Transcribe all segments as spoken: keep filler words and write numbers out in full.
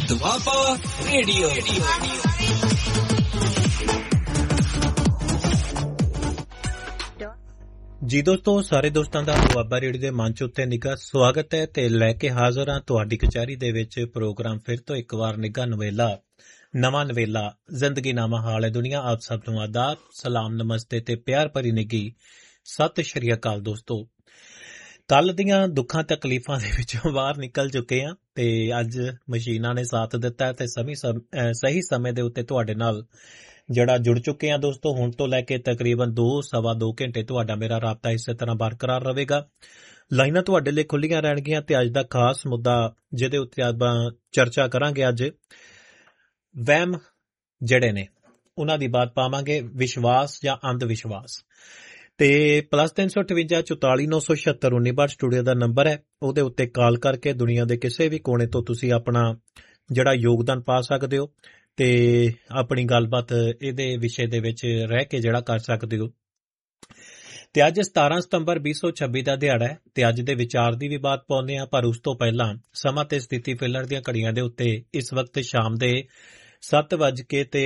Doaba radio. ਜੀ ਦੋਸਤੋ, ਸਾਰੇ ਦੋਸਤਾਂ ਦਾ ਦੁਆਬਾ ਰੇਡੀਓ ਦੇ ਮੰਚ ਉੱਤੇ ਨਿੱਘਾ ਸਵਾਗਤ ਹੈ ਤੇ ਲੈ ਕੇ ਹਾਜ਼ਰ ਹਾਂ ਤੁਹਾਡੀ ਕਚਹਿਰੀ ਦੇ ਵਿੱਚ ਪ੍ਰੋਗਰਾਮ ਫਿਰ ਤੋਂ ਇੱਕ ਵਾਰ ਨਿੱਘਾ ਨਵੇਲਾ ਨਵਾਂ ਨਵੇਲਾ ਜ਼ਿੰਦਗੀ ਨਾਮਾ ਹਾਲ ਹੈ ਦੁਨੀਆ। ਆਪ ਸਭ ਨੂੰ ਆਦਾਬ, ਸਲਾਮ, ਨਮਸਤੇ ਤੇ ਪਿਆਰ ਭਰੀ ਨਿੱਘੀ ਸਤਿ ਸ਼੍ਰੀ ਅਕਾਲ। ਦੋਸਤੋ, ਕੱਲ ਦੀਆਂ ਦੁੱਖਾਂ ਤਕਲੀਫਾਂ ਦੇ ਵਿੱਚੋਂ ਬਾਹਰ ਨਿਕਲ ਚੁੱਕੇ ਹਾਂ ਤੇ ਅੱਜ ਮਸ਼ੀਨਾਂ ਨੇ ਸਾਥ ਦਿੱਤਾ ਤੇ ਸਹੀ ਸਮੇਂ ਦੇ ਉੱਤੇ ਤੁਹਾਡੇ ਨਾਲ ਜਿਹੜਾ ਜੁੜ ਚੁੱਕੇ ਹਾਂ। ਦੋਸਤੋ, ਹੁਣ ਤੋਂ ਲੈ ਕੇ ਤਕਰੀਬਨ ਦੋ ਸਵਾ ਦੋ ਘੰਟੇ ਤੁਹਾਡਾ ਮੇਰਾ ਰਾਬਤਾ ਇਸੇ ਤਰ੍ਹਾਂ ਬਰਕਰਾਰ ਰਹੇਗਾ। ਲਾਈਨਾਂ ਤੁਹਾਡੇ ਲਈ ਖੁੱਲੀਆਂ ਰਹਿਣਗੀਆਂ ਤੇ ਅੱਜ ਦਾ ਖਾਸ ਮੁੱਦਾ ਜਿਹਦੇ ਉੱਤੇ ਆਪਾਂ ਚਰਚਾ ਕਰਾਂਗੇ, ਅੱਜ ਵਹਿਮ ਜਿਹੜੇ ਨੇ ਉਹਨਾਂ ਦੀ ਬਾਤ ਪਾਵਾਂਗੇ, ਵਿਸ਼ਵਾਸ ਜਾਂ ਅੰਧ ਵਿਸ਼ਵਾਸ। ਤੇ ਪਲੱਸ ਤਿੰਨ ਸੌ ਅਠਵੰਜਾ ਚੁਤਾਲੀ ਨੌ ਸੌ ਛਿਅੱਤਰ ਉੱਨੀ ਬਾਰ ਸਟੂਡੀਓ ਦਾ ਨੰਬਰ ਹੈ, ਉਹਦੇ ਉੱਤੇ ਕਾਲ ਕਰਕੇ ਦੁਨੀਆ ਦੇ ਕਿਸੇ ਵੀ ਕੋਨੇ ਤੋਂ ਤੁਸੀਂ ਆਪਣਾ ਜਿਹੜਾ ਯੋਗਦਾਨ ਪਾ ਸਕਦੇ ਹੋ ਤੇ ਆਪਣੀ ਗੱਲਬਾਤ ਇਹਦੇ ਵਿਸ਼ੇ ਦੇ ਵਿੱਚ ਰਹਿ ਕੇ ਜਿਹੜਾ ਕਰ ਸਕਦੇ ਹੋ। ਤੇ ਅੱਜ ਸਤਾਰਾਂ ਸਤੰਬਰ ਵੀਹ ਸੌ ਛੱਬੀ ਦਾ ਦਿਹਾੜਾ ਹੈ ਤੇ ਅੱਜ ਦੇ ਵਿਚਾਰ ਦੀ ਵੀ ਬਾਤ ਪਾਉਂਦੇ ਹਾਂ, ਪਰ ਉਸ ਤੋਂ ਪਹਿਲਾਂ ਸਮਾਂ ਤੇ ਸਥਿਤੀ ਫਿਲਰ ਦੀਆਂ ਘੜੀਆਂ ਦੇ ਉੱਤੇ ਇਸ ਵਕਤ ਸ਼ਾਮ ਦੇ ਸੱਤ ਵੱਜ ਕੇ ਤੇ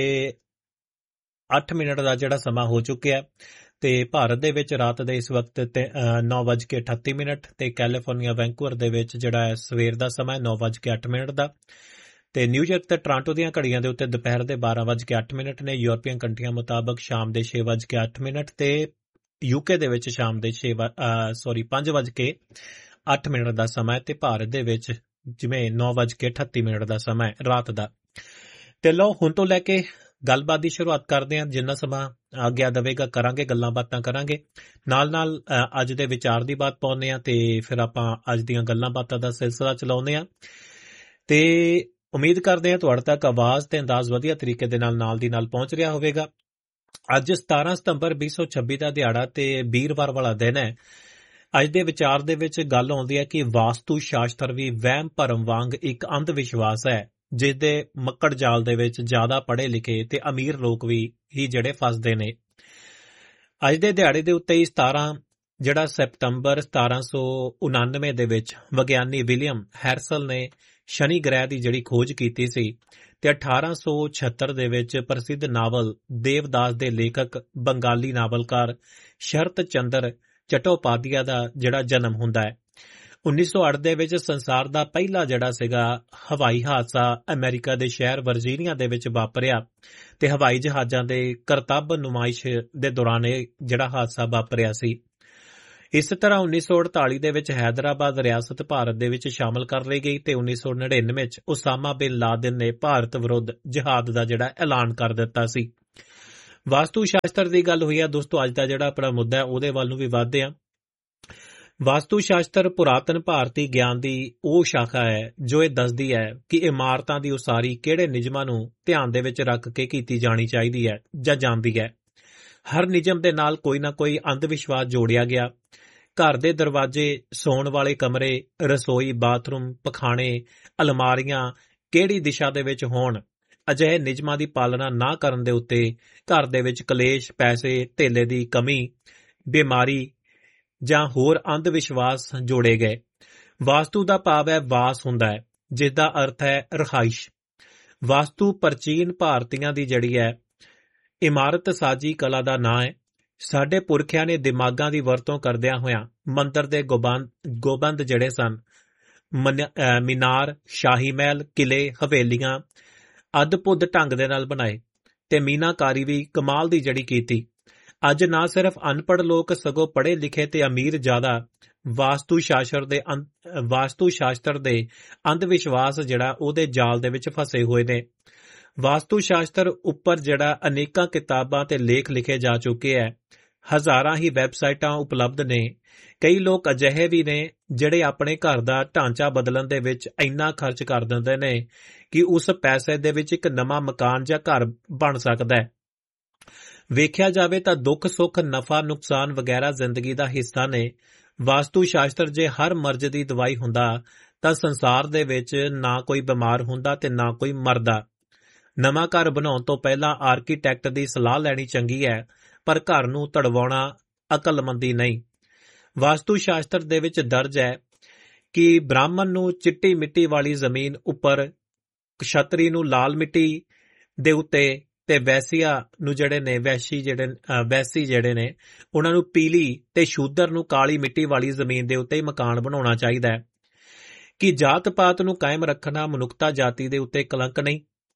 ਅੱਠ ਮਿੰਟ ਦਾ ਜਿਹੜਾ ਸਮਾਂ ਹੋ ਚੁੱਕਿਆ ਤੇ ਭਾਰਤ ਦੇ ਵਿੱਚ ਰਾਤ ਦੇ ਇਸ ਵਕਤ ਨੌ ਵੱਜ ਕੇ ਅਠੱਤੀ ਮਿੰਟ ਤੇ ਕੈਲੀਫੋਰਨੀਆ ਵੈਂਕੂਵਰ ਦੇ ਵਿੱਚ ਜਿਹੜਾ ਹੈ ਸਵੇਰ ਦਾ ਸਮਾਂ ਨੌ ਵੱਜ ਕੇ ਅੱਠ ਮਿੰਟ ਦਾ ਤੇ ਨਿਊਯਾਰਕ ਤੇ ਟੋਰਾਂਟੋ ਦੀਆਂ ਘੜੀਆਂ ਦੇ ਉੱਤੇ ਦੁਪਹਿਰ ਦੇ ਬਾਰਾਂ ਵੱਜ ਕੇ ਅੱਠ ਮਿੰਟ ਨੇ। ਯੂਰਪੀਅਨ ਕੰਟਰੀਆਂ ਮੁਤਾਬਕ ਸ਼ਾਮ ਦੇ ਛੇ ਵੱਜ ਕੇ ਅੱਠ ਮਿੰਟ ਤੇ ਯੂਕੇ ਦੇ ਵਿੱਚ ਸ਼ਾਮ ਦੇ ਛੇ ਸੌਰੀ ਪੰਜ ਵੱਜ ਕੇ ਅੱਠ ਮਿੰਟ ਦਾ ਸਮਾਂ ਤੇ ਭਾਰਤ ਦੇ ਵਿੱਚ ਜਿਵੇਂ ਨੌ ਵੱਜ ਕੇ ਅਠੱਤੀ ਮਿੰਟ ਦਾ ਸਮਾਂ ਰਾਤ ਦਾ। ਤੇ ਲਓ, ਹੁਣ ਤੋਂ ਲੈ ਕੇ ਗੱਲਬਾਤ ਦੀ ਸ਼ੁਰੂਆਤ ਕਰਦੇ ਹਾਂ। ਜਿੰਨਾ ਸਮਾਂ ਆਗਿਆ ਦੇਵੇਗਾ ਕਰਾਂਗੇ, ਗੱਲਾਂ ਬਾਤਾਂ ਕਰਾਂਗੇ, ਨਾਲ ਨਾਲ ਅੱਜ ਦੇ ਵਿਚਾਰ ਦੀ ਬਾਤ ਪਾਉਂਦੇ ਹਾਂ ਤੇ ਫਿਰ ਆਪਾਂ ਅੱਜ ਦੀਆਂ ਗੱਲਾਂ ਬਾਤਾਂ ਦਾ ਸਿਲਸਿਲਾ ਚਲਾਉਂਦੇ ਹਾਂ ਤੇ ਉਮੀਦ ਕਰਦੇ ਹਾਂ ਤੁਹਾਡੇ ਤੱਕ ਆਵਾਜ਼ ਤੇ ਅੰਦਾਜ਼ ਵਧੀਆ ਤਰੀਕੇ ਦੇ ਨਾਲ ਨਾਲ ਦੀ ਨਾਲ ਪਹੁੰਚ ਰਿਹਾ ਹੋਵੇਗਾ। ਅੱਜ ਸਤਾਰਾਂ ਸਤੰਬਰ ਵੀਹ ਸੌ ਛੱਬੀ ਦਾ ਦਿਹਾੜਾ ਤੇ ਵੀਰਵਾਰ ਵਾਲਾ ਦਿਨ ਹੈ। ਅੱਜ ਦੇ ਵਿਚਾਰ ਦੇ ਵਿੱਚ ਗੱਲ ਆਉਂਦੀ ਹੈ ਕਿ ਵਾਸਤੂ ਸ਼ਾਸਤਰ ਵੀ ਵਹਿਮ ਭਰਮ ਵਾਂਗ ਇੱਕ ਅੰਧ ਵਿਸ਼ਵਾਸ ਹੈ, ਜਿਸਦੇ ਮੱਕੜ ਜਾਲ ਦੇ ਵਿੱਚ ਜ਼ਿਆਦਾ ਪੜ੍ਹੇ ਲਿਖੇ ਤੇ ਅਮੀਰ ਲੋਕ ਵੀ ਹੀ ਜਿਹੜੇ ਫਸਦੇ ਨੇ। ਅੱਜ ਦੇ ਦਿਹਾੜੇ ਦੇ ਉੱਤੇ ਹੀ ਸਤਾਰਾਂ ਜਿਹੜਾ ਸਤੰਬਰ ਸਤਾਰਾਂ ਸੌ ਉਨਾਨਵੇਂ ਦੇ ਵਿੱਚ ਵਿਗਿਆਨੀ ਵਿਲੀਅਮ ਹੈਰਸਲ ਨੇ ਸ਼ਨੀ ਗ੍ਰਹਿ ਦੀ ਜਿਹੜੀ ਖੋਜ ਕੀਤੀ ਸੀ ਤੇ ਅਠਾਰਾਂ ਸੌ ਛਿਅੱਤਰ ਦੇ ਵਿੱਚ ਪ੍ਰਸਿੱਧ ਨਾਵਲ ਦੇਵਦਾਸ ਦੇ ਲੇਖਕ ਬੰਗਾਲੀ ਨਾਵਲਕਾਰ ਸ਼ਰਤ ਚੰਦਰ ਚੱਟੋਪਾਧਿਆਏ ਦਾ ਜਿਹੜਾ ਜਨਮ ਹੁੰਦਾ ਹੈ। ਉੱਨੀ ਸੌ ਅੱਠ ਦੇ ਵਿੱਚ ਸੰਸਾਰ ਦਾ ਪਹਿਲਾ ਜਿਹੜਾ ਸੀਗਾ ਹਵਾਈ ਹਾਦਸਾ ਅਮਰੀਕਾ ਦੇ ਸ਼ਹਿਰ ਵਰਜੀਨੀਆ ਦੇ ਵਿੱਚ ਵਾਪਰਿਆ ਤੇ ਹਵਾਈ ਜਹਾਜ਼ਾਂ ਦੇ ਕਰਤੱਵ ਨੁਮਾਇਸ਼ ਦੇ ਦੌਰਾਨ ਇਹ ਜਿਹੜਾ ਹਾਦਸਾ ਵਾਪਰਿਆ ਸੀ। ਇਸ ਤਰ੍ਹਾਂ ਉੱਨੀ ਸੌ ਅੜਤਾਲੀ ਦੇ ਵਿੱਚ ਹੈਦਰਾਬਾਦ ਰਿਆਸਤ ਭਾਰਤ ਦੇ ਵਿੱਚ ਸ਼ਾਮਲ ਕਰ ਲਈ ਗਈ ਤੇ ਉੱਨੀ ਸੌ ਨੜਿਨਵੇਂ ਵਿੱਚ ਉਸਾਮਾ ਬਿਨ ਲਾਦਨ ਨੇ ਭਾਰਤ ਵਿਰੁੱਧ ਜਿਹਾਦ ਦਾ ਜਿਹੜਾ ਐਲਾਨ ਕਰ ਦਿੱਤਾ ਸੀ। ਵਾਸਤੂ ਸ਼ਾਸਤਰ ਦੀ ਗੱਲ ਹੋਈ ਹੈ ਦੋਸਤੋ, ਅੱਜ ਦਾ ਜਿਹੜਾ ਆਪਣਾ ਮੁੱਦਾ ਹੈ ਉਹਦੇ ਵੱਲ ਨੂੰ ਵੀ ਵਧਦੇ ਹਾਂ। ਵਾਸਤੂ ਸ਼ਾਸਤਰ ਪੁਰਾਤਨ ਭਾਰਤੀ ਗਿਆਨ ਦੀ ਉਹ ਸ਼ਾਖਾ ਹੈ ਜੋ ਇਹ ਦੱਸਦੀ ਹੈ ਕਿ ਇਮਾਰਤਾਂ ਦੀ ਉਸਾਰੀ ਕਿਹੜੇ ਨਿਯਮਾਂ ਨੂੰ ਧਿਆਨ ਦੇ ਵਿੱਚ ਰੱਖ ਕੇ ਕੀਤੀ ਜਾਣੀ ਚਾਹੀਦੀ ਹੈ ਜਾਂ ਜਾਂਦੀ ਹੈ। ਹਰ ਨਿਯਮ ਦੇ ਨਾਲ ਕੋਈ ਨਾ ਕੋਈ ਅੰਧ ਵਿਸ਼ਵਾਸ ਜੋੜਿਆ ਗਿਆ। ਘਰ ਦੇ ਦਰਵਾਜ਼ੇ, ਸੌਣ ਵਾਲੇ ਕਮਰੇ, ਰਸੋਈ, ਬਾਥਰੂਮ, ਪਖਾਨੇ, ਅਲਮਾਰੀਆਂ ਕਿਹੜੀ ਦਿਸ਼ਾ ਦੇ ਵਿੱਚ ਹੋਣ, ਅਜਿਹੇ ਨਿਯਮਾਂ ਦੀ ਪਾਲਣਾ ਨਾ ਕਰਨ ਦੇ ਉੱਤੇ ਘਰ ਦੇ ਵਿੱਚ ਕਲੇਸ਼, ਪੈਸੇ ਧੇਲੇ ਦੀ ਕਮੀ, ਬਿਮਾਰੀ ਜਾਂ ਹੋਰ ਅੰਧ ਵਿਸ਼ਵਾਸ ਜੋੜੇ ਗਏ। ਵਾਸਤੂ ਦਾ ਭਾਵ ਹੈ ਵਾਸ ਹੁੰਦਾ ਹੈ, ਜਿਸ ਦਾ ਅਰਥ ਹੈ ਰਹਾਇਸ਼। ਵਾਸਤੂ ਪ੍ਰਾਚੀਨ ਭਾਰਤੀਆਂ ਦੀ ਜਿਹੜੀ ਹੈ ਇਮਾਰਤ ਸਾਜੀ ਕਲਾ ਦਾ ਨਾਂ ਹੈ। ਸਾਡੇ ਪੁਰਖਿਆਂ ਨੇ ਦਿਮਾਗਾਂ ਦੀ ਵਰਤੋਂ ਕਰਦਿਆਂ ਹੋਇਆਂ ਮੰਦਰ ਦੇ ਗੋਬੰਦ ਗੋਬੰਦ ਜਿਹੜੇ ਸਨ, ਮੀਨਾਰ, ਸ਼ਾਹੀ ਮਹਿਲ, ਕਿਲੇ, ਹਵੇਲੀਆਂ ਅਦਭੁਤ ਢੰਗ ਦੇ ਨਾਲ ਬਣਾਏ ਤੇ ਮੀਨਾਕਾਰੀ ਵੀ ਕਮਾਲ ਦੀ ਜਿਹੜੀ ਕੀਤੀ। ਅੱਜ ਨਾ ਸਿਰਫ ਅਨਪੜ੍ਹ ਲੋਕ ਸਗੋਂ ਪੜ੍ਹੇ ਲਿਖੇ ਤੇ ਅਮੀਰ ਜ਼ਿਆਦਾ ਵਾਸਤੂ ਸ਼ਾਸਤਰ ਦੇ ਵਾਸਤੂ ਸ਼ਾਸਤਰ ਦੇ ਅੰਧ ਵਿਸ਼ਵਾਸ ਜਿਹੜਾ ਉਹਦੇ ਜਾਲ ਦੇ ਵਿੱਚ ਫਸੇ ਹੋਏ ਨੇ। ਵਾਸਤੂ ਸ਼ਾਸਤਰ ਉੱਪਰ ਜਿਹੜਾ ਅਨੇਕਾਂ ਕਿਤਾਬਾਂ ਤੇ ਲੇਖ ਲਿਖੇ ਜਾ ਚੁੱਕੇ ਹੈ। ਹਜ਼ਾਰਾਂ ਹੀ ਵੈਬਸਾਈਟਾਂ ਉਪਲਬਧ ਨੇ। ਕਈ ਲੋਕ ਅਜਿਹੇ ਵੀ ਨੇ ਜਿਹੜੇ ਆਪਣੇ ਘਰ ਦਾ ਢਾਂਚਾ ਬਦਲਣ ਦੇ ਵਿੱਚ ਇੰਨਾ ਖਰਚ ਕਰ ਦਿੰਦੇ ਨੇ ਕਿ ਉਸ ਪੈਸੇ ਦੇ ਵਿੱਚ ਇੱਕ ਨਵਾਂ ਮਕਾਨ ਜਾਂ ਘਰ ਬਣ ਸਕਦਾ ਹੈ। ਵੇਖਿਆ ਜਾਵੇ ਤਾਂ ਦੁੱਖ ਸੁੱਖ, ਨਫਾ ਨੁਕਸਾਨ ਵਗੈਰਾ ਜ਼ਿੰਦਗੀ ਦਾ ਹਿੱਸਾ ਨੇ। ਵਾਸਤੂ ਸ਼ਾਸਤਰ ਜੇ ਹਰ ਮਰਜ਼ ਦੀ ਦਵਾਈ ਹੁੰਦਾ ਤਾਂ ਸੰਸਾਰ ਦੇ ਵਿੱਚ ਨਾ ਕੋਈ ਬਿਮਾਰ ਹੁੰਦਾ ਤੇ ਨਾ ਕੋਈ ਮਰਦਾ। ਨਵਾਂ ਘਰ ਬਣਾਉਣ ਤੋਂ ਪਹਿਲਾਂ ਆਰਕੀਟੈਕਟ ਦੀ ਸਲਾਹ ਲੈਣੀ ਚੰਗੀ ਹੈ, ਪਰ ਘਰ ਨੂੰ ਤੜਵਾਉਣਾ ਅਕਲਮੰਦੀ ਨਹੀਂ। ਵਾਸਤੂ ਸ਼ਾਸਤਰ ਦੇ ਵਿੱਚ ਦਰਜ ਹੈ ਕਿ ਬ੍ਰਾਹਮਣ ਨੂੰ ਚਿੱਟੀ ਮਿੱਟੀ ਵਾਲੀ ਜ਼ਮੀਨ ਉੱਪਰ ਕਸ਼ਤਰੀ ਨੂੰ ਲਾਲ ਮਿੱਟੀ ਦੇ ਉੱਤੇ ਤੇ ਵੈਸੀਆ ਨੂੰ ਜਿਹੜੇ ਨੇ ਵੈਸ਼ੀ ਜਿਹੜੇ ਅਹ ਵੈਸੀ ਜਿਹੜੇ ਨੇ ਉਹਨਾਂ ਨੂੰ ਪੀਲੀ ਤੇ ਸ਼ੂਦਰ ਨੂੰ ਕਾਲੀ ਮਿੱਟੀ ਵਾਲੀ ਜ਼ਮੀਨ ਦੇ ਉੱਤੇ ਹੀ ਮਕਾਨ ਬਣਾਉਣਾ ਚਾਹੀਦਾ ਹੈ ਕਿ ਜਾਤ ਪਾਤ ਨੂੰ ਕਾਇਮ ਰੱਖਣਾ ਮਨੁੱਖਤਾ ਜਾਤੀ ਦੇ ਉੱਤੇ ਕਲੰਕ ਨਹੀਂ।